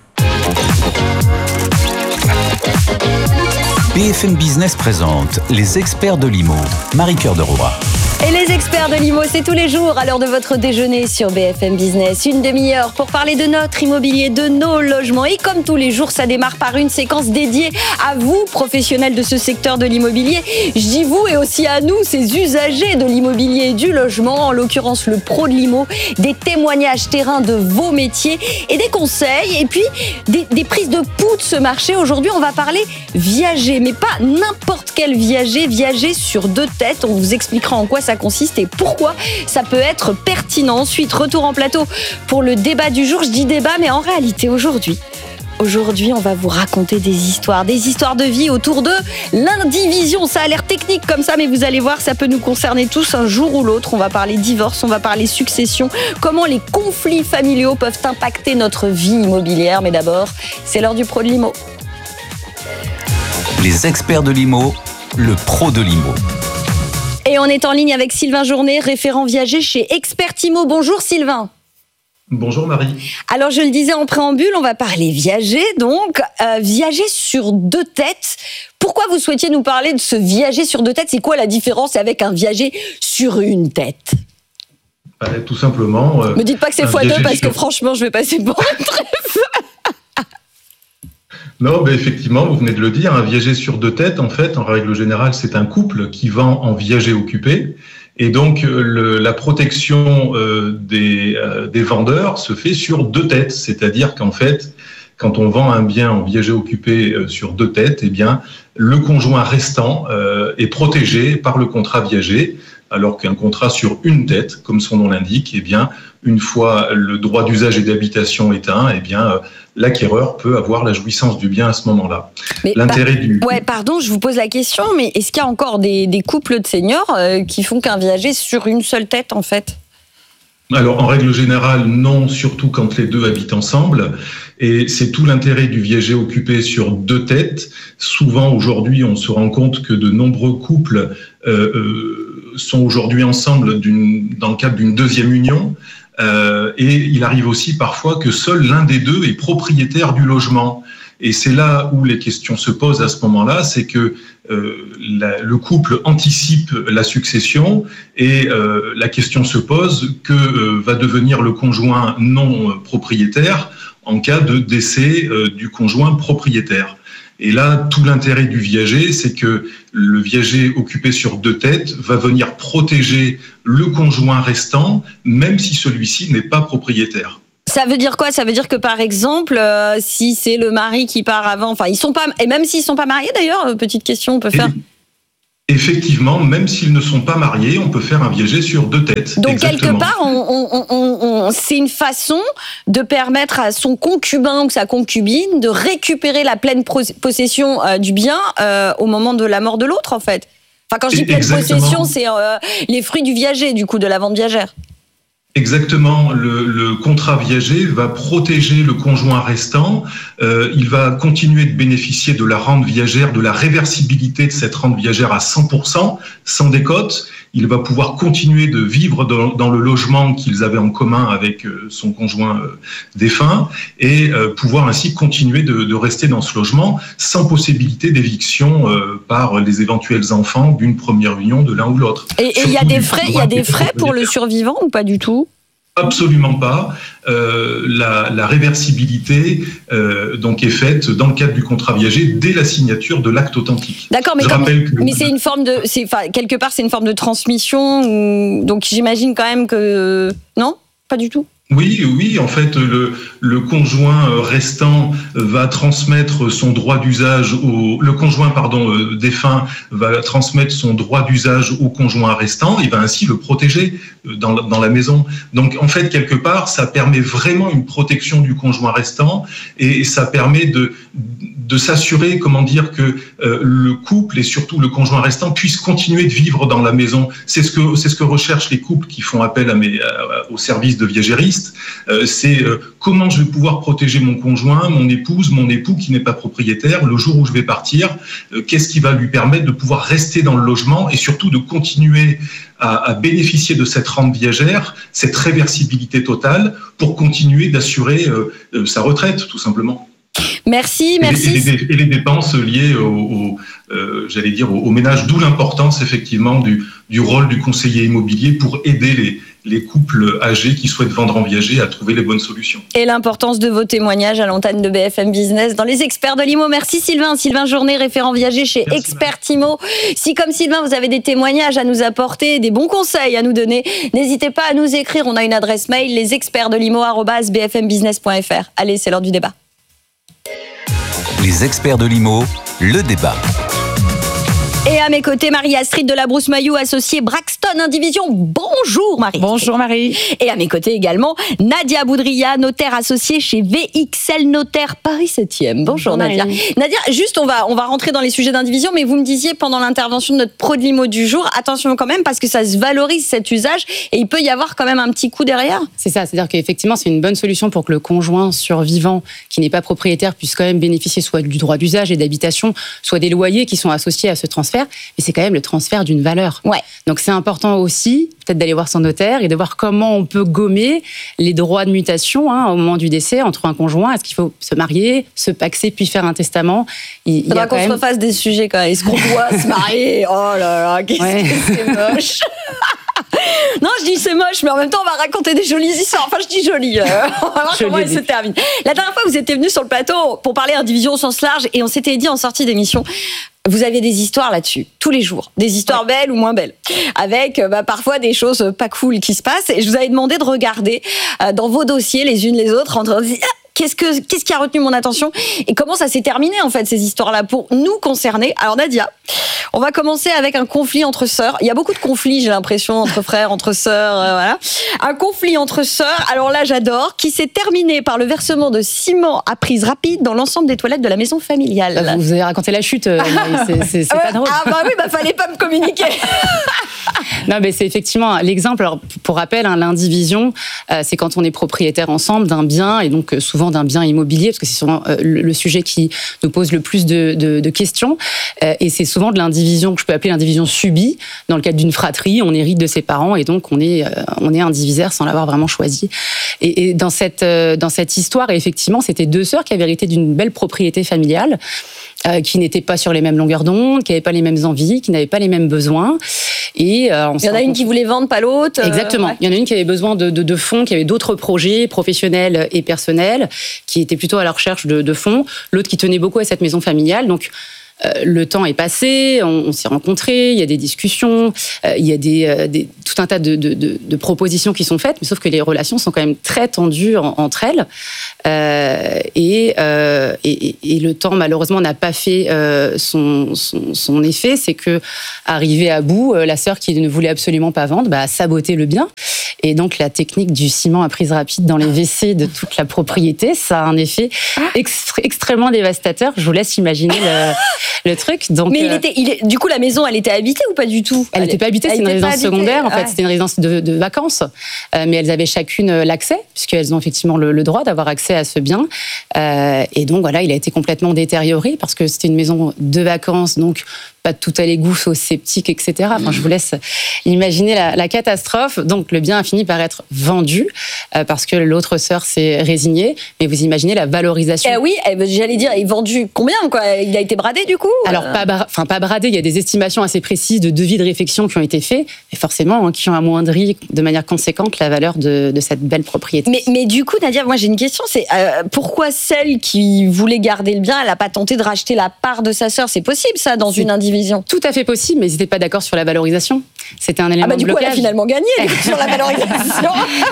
BFM Business présente les experts de l'IMO. Marie-Cœur de Roy. Et les experts de l'IMO, c'est tous les jours à l'heure de votre déjeuner sur BFM Business. Une demi-heure pour parler de notre immobilier, de nos logements. Et comme tous les jours, ça démarre par une séquence dédiée à vous, professionnels de ce secteur de l'immobilier. Je dis vous et aussi à nous, ces usagers de l'immobilier et du logement, en l'occurrence le pro de l'IMO, des témoignages terrain de vos métiers et des conseils. Et puis, des prises de pouls de ce marché. Aujourd'hui, on va parler viager, mais pas n'importe quel viager. Viager sur 2 têtes. On vous expliquera en quoi ça consiste et pourquoi ça peut être pertinent. Ensuite, retour en plateau pour le débat du jour. Je dis débat, mais en réalité, aujourd'hui, on va vous raconter des histoires de vie autour de l'indivision. Ça a l'air technique comme ça, mais vous allez voir, ça peut nous concerner tous un jour ou l'autre. On va parler divorce, on va parler succession, comment les conflits familiaux peuvent impacter notre vie immobilière. Mais d'abord, c'est l'heure du pro de l'IMO. Les experts de l'IMO, le pro de l'IMO. Et on est en ligne avec Sylvain Journet, référent viager chez Expert IMO. Bonjour Sylvain. Bonjour Marie. Alors je le disais en préambule, on va parler viager, donc viager sur 2 têtes. Pourquoi vous souhaitiez nous parler de ce viager sur 2 têtes? C'est quoi la différence avec un viager sur 1 tête? Tout simplement... Me dites pas que c'est x2 parce que franchement je vais passer pour un trèfle. Non, effectivement, vous venez de le dire, un viager sur 2 têtes, en fait, en règle générale, c'est un couple qui vend en viager occupé. Et donc, la protection des vendeurs se fait sur 2 têtes. C'est-à-dire qu'en fait, quand on vend un bien en viager occupé sur 2 têtes, eh bien, le conjoint restant est protégé par le contrat viager, alors qu'un contrat sur 1 tête, comme son nom l'indique, eh bien, une fois le droit d'usage et d'habitation éteint, eh bien, l'acquéreur peut avoir la jouissance du bien à ce moment-là. Mais pardon, je vous pose la question, mais est-ce qu'il y a encore des couples de seniors qui font qu'un viager sur une seule tête, en fait ? Alors, en règle générale, non, surtout quand les 2 habitent ensemble. Et c'est tout l'intérêt du viager occupé sur 2 têtes. Souvent, aujourd'hui, on se rend compte que de nombreux couples sont aujourd'hui ensemble dans le cadre d'une 2e union. Et il arrive aussi parfois que seul l'un des 2 est propriétaire du logement. Et c'est là où les questions se posent à ce moment-là, c'est que le couple anticipe la succession et la question se pose que va devenir le conjoint non propriétaire en cas de décès du conjoint propriétaire. Et là, tout l'intérêt du viager, c'est que le viager occupé sur 2 têtes va venir protéger le conjoint restant, même si celui-ci n'est pas propriétaire. Ça veut dire quoi ? Ça veut dire que, par exemple, si c'est le mari qui part avant, enfin, ils sont pas, et même s'ils sont pas mariés d'ailleurs, petite question, on peut faire. Effectivement, même s'ils ne sont pas mariés, on peut faire un viager sur 2 têtes. Donc, exactement. Quelque part, c'est une façon de permettre à son concubin ou sa concubine de récupérer la pleine possession du bien au moment de la mort de l'autre, en fait. Enfin, quand je dis pleine possession, c'est les fruits du viager, du coup, de la vente viagère. Exactement, le contrat viager va protéger le conjoint restant, il va continuer de bénéficier de la rente viagère, de la réversibilité de cette rente viagère à 100%, sans décote. Il va pouvoir continuer de vivre dans le logement qu'ils avaient en commun avec son conjoint défunt et pouvoir ainsi continuer de rester dans ce logement sans possibilité d'éviction par les éventuels enfants d'une première union de l'un ou l'autre. Et il y a des frais pour le survivant ou pas du tout ? Absolument pas. La réversibilité donc est faite dans le cadre du contrat viager dès la signature de l'acte authentique. D'accord, mais c'est une forme de, quelque part c'est une forme de transmission. Donc j'imagine quand même que non, pas du tout. Oui, en fait, le conjoint restant va transmettre son droit d'usage le conjoint défunt va transmettre son droit d'usage au conjoint restant et va ainsi le protéger dans la maison. Donc, en fait, quelque part, ça permet vraiment une protection du conjoint restant et ça permet de s'assurer, que le couple et surtout le conjoint restant puissent continuer de vivre dans la maison. C'est ce que recherchent les couples qui font appel au service de viagéristes. C'est comment je vais pouvoir protéger mon conjoint, mon épouse, mon époux qui n'est pas propriétaire le jour où je vais partir. Qu'est-ce qui va lui permettre de pouvoir rester dans le logement et surtout de continuer à bénéficier de cette rente viagère, cette réversibilité totale pour continuer d'assurer sa retraite, tout simplement. Merci. Et les dépenses liées au ménage, d'où l'importance effectivement du rôle du conseiller immobilier pour aider les couples âgés qui souhaitent vendre en viager à trouver les bonnes solutions. Et l'importance de vos témoignages à l'antenne de BFM Business dans les experts de l'IMO. Merci Sylvain Journet, référent viager chez Expert Immo. Si comme Sylvain, vous avez des témoignages à nous apporter, des bons conseils à nous donner, n'hésitez pas à nous écrire. On a une adresse mail, lesexpertsdelimo@bfmbusiness.fr. Allez, c'est l'heure du débat. Les experts de l'IMO, le débat. Et à mes côtés, Marie-Astrid de la Brousse-Maillot, associée Braxton Indivision. Bonjour Marie. Bonjour Marie. Et à mes côtés également, Nadia Boudria, notaire associée chez VXL Notaire Paris 7e. Bonjour Nadia. Nadia, juste on va rentrer dans les sujets d'indivision, mais vous me disiez pendant l'intervention de notre pro de l'IMO du jour, attention quand même parce que ça se valorise cet usage et il peut y avoir quand même un petit coup derrière. C'est ça, c'est-à-dire qu'effectivement c'est une bonne solution pour que le conjoint survivant qui n'est pas propriétaire puisse quand même bénéficier soit du droit d'usage et d'habitation, soit des loyers qui sont associés à ce transfert. Mais c'est quand même le transfert d'une valeur. Ouais. Donc c'est important aussi, peut-être d'aller voir son notaire et de voir comment on peut gommer les droits de mutation au moment du décès entre un conjoint. Est-ce qu'il faut se marier, se paxer, puis faire un testament? Il faudra qu'on se refasse des sujets quand même. Est-ce qu'on doit se marier? Oh là là, qu'est-ce que c'est moche. Non, je dis c'est moche, mais en même temps, on va raconter des jolies histoires. Enfin, je dis jolies. On va voir comment elles se terminent. La dernière fois, vous étiez venu sur le plateau pour parler indivision au sens large et on s'était dit en sortie d'émission, vous aviez des histoires là-dessus, tous les jours. Des histoires belles ou moins belles. Avec parfois des choses pas cool qui se passent. Et je vous avais demandé de regarder dans vos dossiers les unes les autres en train de dire Qu'est-ce qui a retenu mon attention et comment ça s'est terminé en fait ces histoires-là pour nous concernés? Alors Nadia, on va commencer avec un conflit entre sœurs. Il y a beaucoup de conflits, j'ai l'impression, entre frères, entre sœurs, voilà. Un conflit entre sœurs, alors là j'adore, qui s'est terminé par le versement de ciment à prise rapide dans l'ensemble des toilettes de la maison familiale. Vous avez raconté la chute, c'est pas drôle. Ah bah oui, fallait pas me communiquer. Non, mais c'est effectivement l'exemple. Alors, pour rappel, l'indivision, c'est quand on est propriétaire ensemble d'un bien et donc souvent d'un bien immobilier, parce que c'est souvent le sujet qui nous pose le plus de questions. Et c'est souvent de l'indivision que je peux appeler l'indivision subie. Dans le cadre d'une fratrie, on hérite de ses parents et donc on est indivisaire sans l'avoir vraiment choisi. Et dans cette histoire, effectivement, c'était deux sœurs qui avaient hérité d'une belle propriété familiale, qui n'étaient pas sur les mêmes longueurs d'onde, qui n'avaient pas les mêmes envies, qui n'avaient pas les mêmes besoins. Et il y en a une qui voulait vendre, pas l'autre. Exactement. Ouais. Il y en a une qui avait besoin de fonds, qui avait d'autres projets professionnels et personnels, qui étaient plutôt à la recherche de fonds. L'autre qui tenait beaucoup à cette maison familiale. Donc, le temps est passé, on s'est rencontrés, il y a des discussions, il y a tout un tas de propositions qui sont faites, mais sauf que les relations sont quand même très tendues entre elles. Et le temps, malheureusement, n'a pas fait son effet. C'est que, arrivée à bout, la sœur qui ne voulait absolument pas vendre a saboté le bien. Et donc, la technique du ciment à prise rapide dans les WC de toute la propriété, ça a un effet extrêmement dévastateur. Je vous laisse imaginer le truc. Donc, mais du coup, la maison, elle était habitée ou pas du tout? Elle n'était pas habitée, c'est une résidence secondaire. En fait, c'était une résidence de vacances. Mais elles avaient chacune l'accès, puisqu'elles ont effectivement le droit d'avoir accès à ce bien. Et donc, voilà, il a été complètement détérioré parce que c'était une maison de vacances, donc pas tout à l'égout, au sceptique, etc. Enfin, je vous laisse imaginer la catastrophe. Donc, le bien a fini par être vendu parce que l'autre sœur s'est résignée. Mais vous imaginez la valorisation. Oui, j'allais dire, il est vendu combien, quoi? Il a été bradé, du coup? Alors, pas bradé. Il y a des estimations assez précises de devis de réfection qui ont été faits, et forcément, qui ont amoindri de manière conséquente la valeur de cette belle propriété. Mais du coup, Nadia, moi, j'ai une question. C'est pourquoi celle qui voulait garder le bien, elle n'a pas tenté de racheter la part de sa sœur? C'est possible, ça, dans une indivision? Tout à fait possible, mais ils n'étaient pas d'accord sur la valorisation. C'était un élément de blocage. Du coup, elle a finalement gagné sur la valorisation.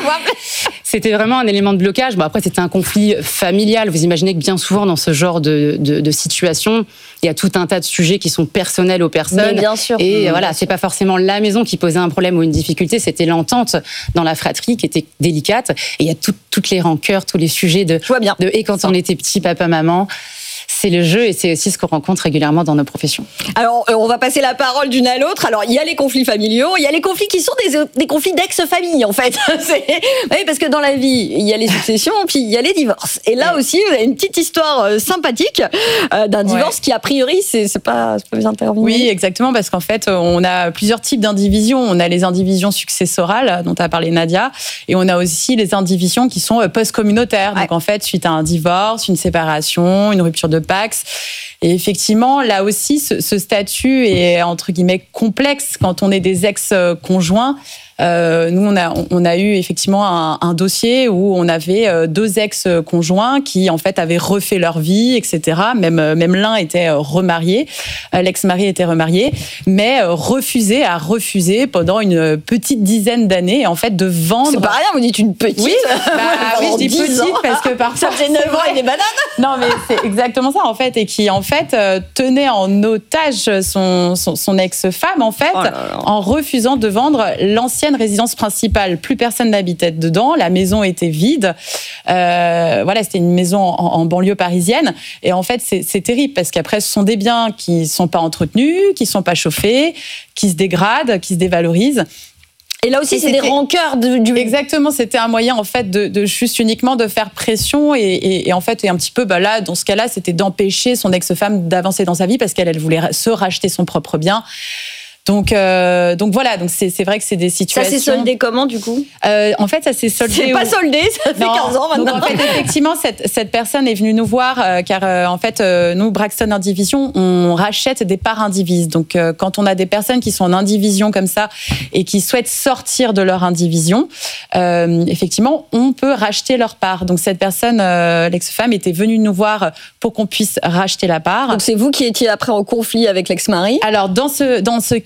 C'était vraiment un élément de blocage. Bon, après, c'était un conflit familial. Vous imaginez que bien souvent, dans ce genre de situation, il y a tout un tas de sujets qui sont personnels aux personnes. Mais bien sûr. Et voilà, c'est pas forcément la maison qui posait un problème ou une difficulté, c'était l'entente dans la fratrie qui était délicate. Et il y a toutes les rancœurs, tous les sujets et quand on était petit, papa, maman. C'est le jeu et c'est aussi ce qu'on rencontre régulièrement dans nos professions. Alors, on va passer la parole d'une à l'autre. Alors, il y a les conflits familiaux, il y a les conflits qui sont des conflits d'ex-famille, en fait. Oui, parce que dans la vie, il y a les successions, puis il y a les divorces. Et là aussi, vous avez une petite histoire sympathique d'un divorce qui, a priori, c'est pas bien terminé. Oui, exactement, parce qu'en fait, on a plusieurs types d'indivisions. On a les indivisions successorales, dont a parlé Nadia, et on a aussi les indivisions qui sont post-communautaires. Donc, en fait, suite à un divorce, une séparation, une rupture de Pax. Et effectivement, là aussi, ce statut est entre guillemets complexe quand on est des ex-conjoints. Nous, on a eu effectivement un dossier où on avait deux ex-conjoints qui, en fait, avaient refait leur vie, etc. Même l'un était remarié, l'ex-mari était remarié, mais a refusé pendant une petite dizaine d'années, en fait, de vendre. C'est pas rien, vous dites une petite. Oui, oui, je dis petite parce que parfois. Ça faisait 9 ans et des bananes. Non, mais c'est exactement ça, en fait, et qui, en fait, tenait en otage son ex-femme, en fait, en refusant de vendre l'ancienne résidence principale. Plus personne n'habitait dedans, la maison était vide. Voilà, c'était une maison en banlieue parisienne. Et en fait, c'est terrible parce qu'après, ce sont des biens qui ne sont pas entretenus, qui ne sont pas chauffés, qui se dégradent, qui se dévalorisent. Et là aussi, c'est des rancœurs Exactement, c'était un moyen en fait de juste uniquement de faire pression et en fait, et un petit peu, là, dans ce cas-là, c'était d'empêcher son ex-femme d'avancer dans sa vie parce qu'elle voulait se racheter son propre bien. Donc voilà, donc c'est vrai que c'est des situations. Ça s'est soldé comment du coup? En fait, ça s'est soldé. C'est pas soldé, ça fait 15 ans maintenant. Donc, en fait, effectivement, cette personne est venue nous voir car en fait, nous, Braxton Indivision, on rachète des parts indivises. Donc quand on a des personnes qui sont en indivision comme ça et qui souhaitent sortir de leur indivision, effectivement, on peut racheter leur part. Donc cette personne, l'ex-femme, était venue nous voir pour qu'on puisse racheter la part. Donc c'est vous qui étiez après en conflit avec l'ex-mari? Alors dans ce cas,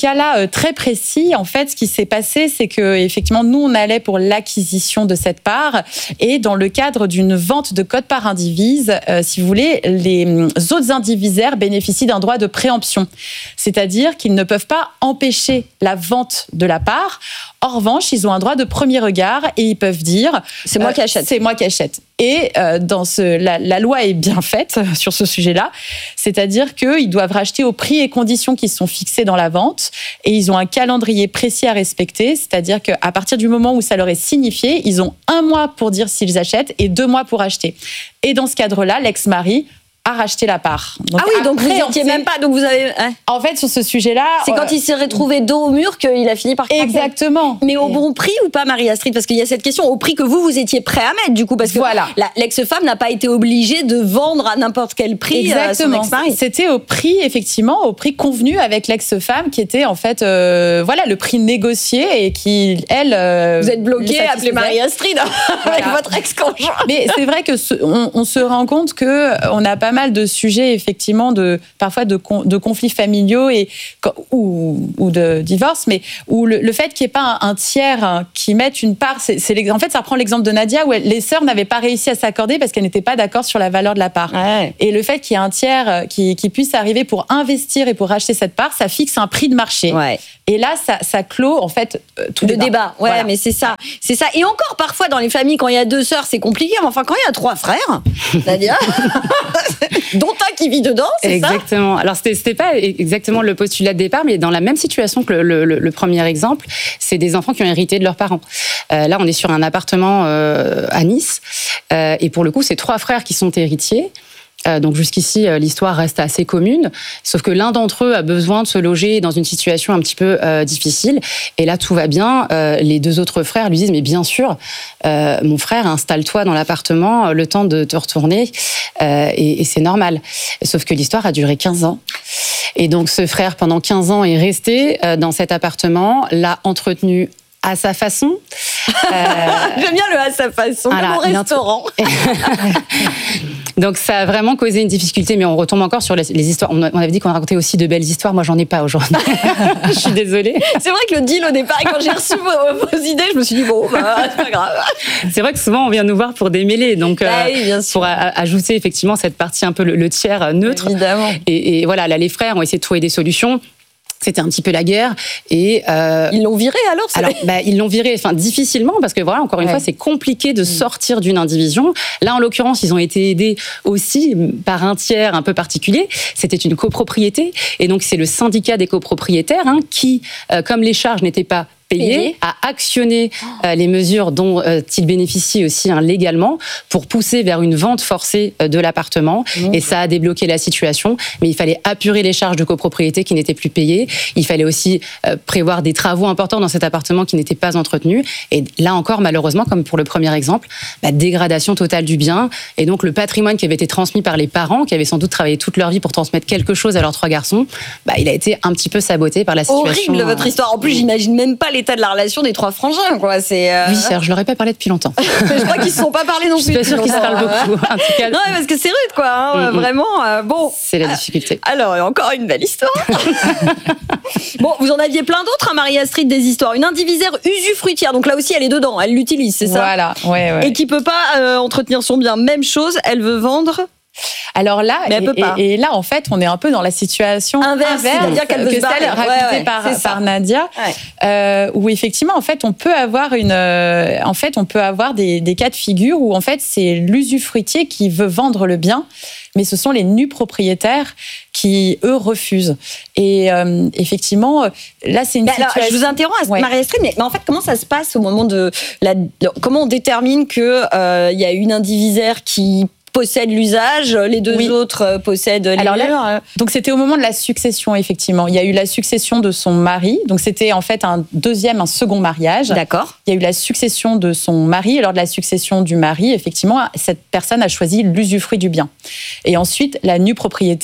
cas-là très précis, en fait, ce qui s'est passé, c'est que effectivement, nous, on allait pour l'acquisition de cette part, et dans le cadre d'une vente de quote-part indivise, si vous voulez, les autres indivisaires bénéficient d'un droit de préemption, c'est-à-dire qu'ils ne peuvent pas empêcher la vente de la part. En revanche, ils ont un droit de premier regard et ils peuvent dire c'est moi qui achète. C'est moi qui achète. Et la loi est bien faite sur ce sujet-là, c'est-à-dire qu'ils doivent racheter au prix et conditions qui sont fixés dans la vente, et ils ont un calendrier précis à respecter, c'est-à-dire qu'à partir du moment où ça leur est signifié, ils ont 1 mois pour dire s'ils achètent et 2 mois pour acheter. Et dans ce cadre-là, l'ex-mari a racheté la part. Donc, donc vous n'étiez même pas. Donc vous avez. En fait, sur ce sujet-là, c'est quand il s'est retrouvé dos au mur qu'il a fini par craquer. Exactement. Mais au bon prix ou pas, Marie-Astrid? Parce qu'il y a cette question, au prix que vous étiez prêt à mettre, du coup, parce que l'ex-femme n'a pas été obligée de vendre à n'importe quel prix. Exactement. Son ex-mari. C'était au prix, effectivement, au prix convenu avec l'ex-femme, qui était en fait, le prix négocié et qui, elle. Vous êtes bloqué, appelez Marie-Astrid avec votre ex-conjoint. Mais c'est vrai que on se rend compte que on a pas mal de sujets, effectivement, parfois de conflits familiaux ou de divorce, mais où le fait qu'il n'y ait pas un tiers qui mette une part, en fait, ça reprend l'exemple de Nadia, où les sœurs n'avaient pas réussi à s'accorder parce qu'elles n'étaient pas d'accord sur la valeur de la part. Ouais. Et le fait qu'il y ait un tiers qui puisse arriver pour investir et pour racheter cette part, ça fixe un prix de marché. Ouais. Et là, ça clôt, en fait, tout le débat. Ouais, voilà. Mais c'est ça. Et encore, parfois, dans les familles, quand il y a 2 sœurs, c'est compliqué. Mais enfin, quand il y a 3 frères, Nadia, dont un qui vit dedans, c'est exactement. Alors, c'était pas exactement le postulat de départ, mais dans la même situation que le premier exemple, c'est des enfants qui ont hérité de leurs parents. Là, on est sur un appartement à Nice, et pour le coup, c'est 3 frères qui sont héritiers. Donc jusqu'ici, l'histoire reste assez commune, sauf que l'un d'entre eux a besoin de se loger dans une situation un petit peu difficile. Et là, tout va bien. Les 2 autres frères lui disent, mais bien sûr, mon frère, installe-toi dans l'appartement, le temps de te retourner, et c'est normal. Sauf que l'histoire a duré 15 ans. Et donc ce frère, pendant 15 ans, est resté dans cet appartement, l'a entretenu à sa façon. J'aime bien le à sa façon, comme au restaurant. Donc ça a vraiment causé une difficulté, mais on retombe encore sur les histoires. On avait dit qu'on racontait aussi de belles histoires. Moi, j'en ai pas aujourd'hui. Je suis désolée. C'est vrai que le deal au départ, quand j'ai reçu vos idées, je me suis dit c'est pas grave. C'est vrai que souvent on vient nous voir pour démêler, donc oui, pour ajouter effectivement cette partie un peu le tiers neutre. Évidemment. Et voilà, là les frères ont essayé de trouver des solutions. C'était un petit peu la guerre et ils l'ont viré alors. Ils l'ont viré, difficilement parce que voilà, encore une fois, c'est compliqué de sortir d'une indivision. Là, en l'occurrence, ils ont été aidés aussi par un tiers un peu particulier. C'était une copropriété et donc c'est le syndicat des copropriétaires qui, comme les charges n'étaient pas payé, à actionner les mesures dont il bénéficie aussi légalement pour pousser vers une vente forcée de l'appartement. Et ça a débloqué la situation. Mais il fallait apurer les charges de copropriété qui n'étaient plus payées. Il fallait aussi prévoir des travaux importants dans cet appartement qui n'étaient pas entretenus. Et là encore, malheureusement, comme pour le premier exemple, dégradation totale du bien. Et donc le patrimoine qui avait été transmis par les parents, qui avaient sans doute travaillé toute leur vie pour transmettre quelque chose à leurs 3 garçons, il a été un petit peu saboté par la situation. Horrible votre histoire. En plus, j'imagine même pas l'état de la relation des 3 frangins, quoi. Oui, alors je leur ai pas parlé depuis longtemps. Je crois qu'ils se sont pas parlé non plus. Je suis pas sûre qu'ils se parlent beaucoup. En tout cas, non, parce que c'est rude, quoi. Vraiment. Bon. C'est la difficulté. Alors, encore une belle histoire. Bon, vous en aviez plein d'autres, Marie-Astrid, des histoires. Une indivisaire usufruitière. Donc là aussi, elle est dedans. Elle l'utilise, c'est ça? Voilà. Ouais. Et qui peut pas entretenir son bien. Même chose. Elle veut vendre. Alors là, mais elle peut pas. Et là, en fait, on est un peu dans la situation inverse c'est-à-dire qu'elle veut que celle racontée par Nadia, où effectivement, en fait, on peut avoir des cas de figure où en fait, c'est l'usufruitier qui veut vendre le bien, mais ce sont les nus propriétaires qui, eux, refusent. Et effectivement, là, c'est une situation... Alors, je vous interromps, Marie-Astrid, mais en fait, comment ça se passe au moment de... Comment on détermine qu'il y a une indivisaire qui possède l'usage, les 2 autres possèdent les murs. Donc c'était au moment de la succession, effectivement. Il y a eu la succession de son mari, donc c'était en fait un second mariage. D'accord. Il y a eu la succession de son mari, et lors de la succession du mari, effectivement, cette personne a choisi l'usufruit du bien. Et ensuite, la nue propriété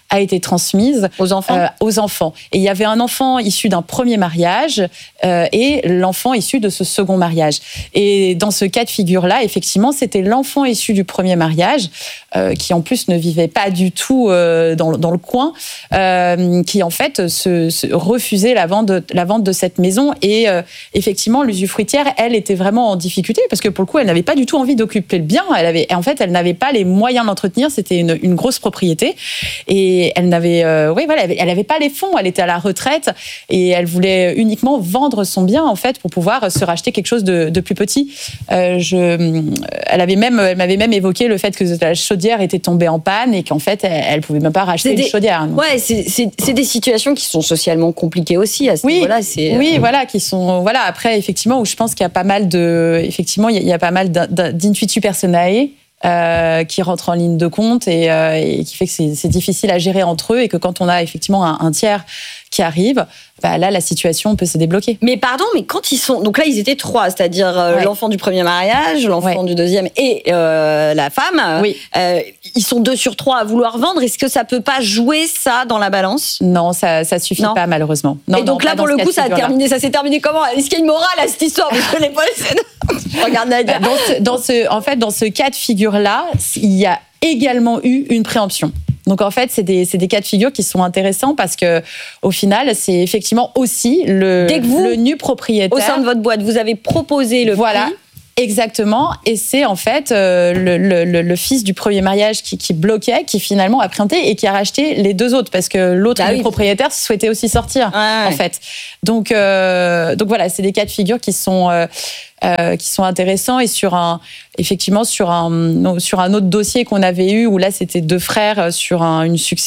a été transmise aux enfants. Et il y avait un enfant issu d'un premier mariage et l'enfant issu de ce second mariage. Et dans ce cas de figure-là, effectivement, c'était l'enfant issu du premier mariage qui en plus ne vivait pas du tout dans le coin, qui en fait refusait la vente de cette maison. Et effectivement, l'usufruitière, elle était vraiment en difficulté parce que pour le coup, elle n'avait pas du tout envie d'occuper le bien. Elle n'avait pas les moyens de l'entretenir. C'était une grosse propriété et elle n'avait, elle n'avait pas les fonds. Elle était à la retraite et elle voulait uniquement vendre son bien en fait pour pouvoir se racheter quelque chose de plus petit. Elle m'avait même évoqué le fait que la chaudière était tombée en panne et qu'en fait, elle pouvait même pas racheter une chaudière. Donc. Ouais, c'est des situations qui sont socialement compliquées aussi à ce niveau-là. Qui sont après effectivement où je pense qu'il y a pas mal il y a pas mal d'intuitu personae qui rentrent en ligne de compte et qui fait que c'est difficile à gérer entre eux et que quand on a effectivement un tiers qui arrive, là la situation peut se débloquer. Mais pardon, mais quand ils sont donc là ils étaient 3, c'est-à-dire l'enfant du premier mariage, l'enfant du deuxième et la femme. Oui. Ils sont 2 sur 3 à vouloir vendre. Est-ce que ça peut pas jouer ça dans la balance ? Non, ça suffit pas malheureusement. Non, et donc là pour le coup ça s'est terminé comment ? Est-ce qu'il y a une morale à cette histoire ? Parce que les policiers. Regarde Nadia. Dans ce cas de figure-là, il y a également eu une préemption. Donc en fait, c'est des cas de figure qui sont intéressants parce que au final, c'est effectivement aussi le nu propriétaire. Au sein de votre boîte, vous avez proposé le prix. Exactement, et c'est en fait le fils du premier mariage qui bloquait, qui finalement a préempté et qui a racheté les 2 autres parce que l'autre propriétaire souhaitait aussi sortir en fait. Donc voilà, c'est des cas de figure qui sont intéressants et sur un autre dossier qu'on avait eu où là c'était 2 frères sur une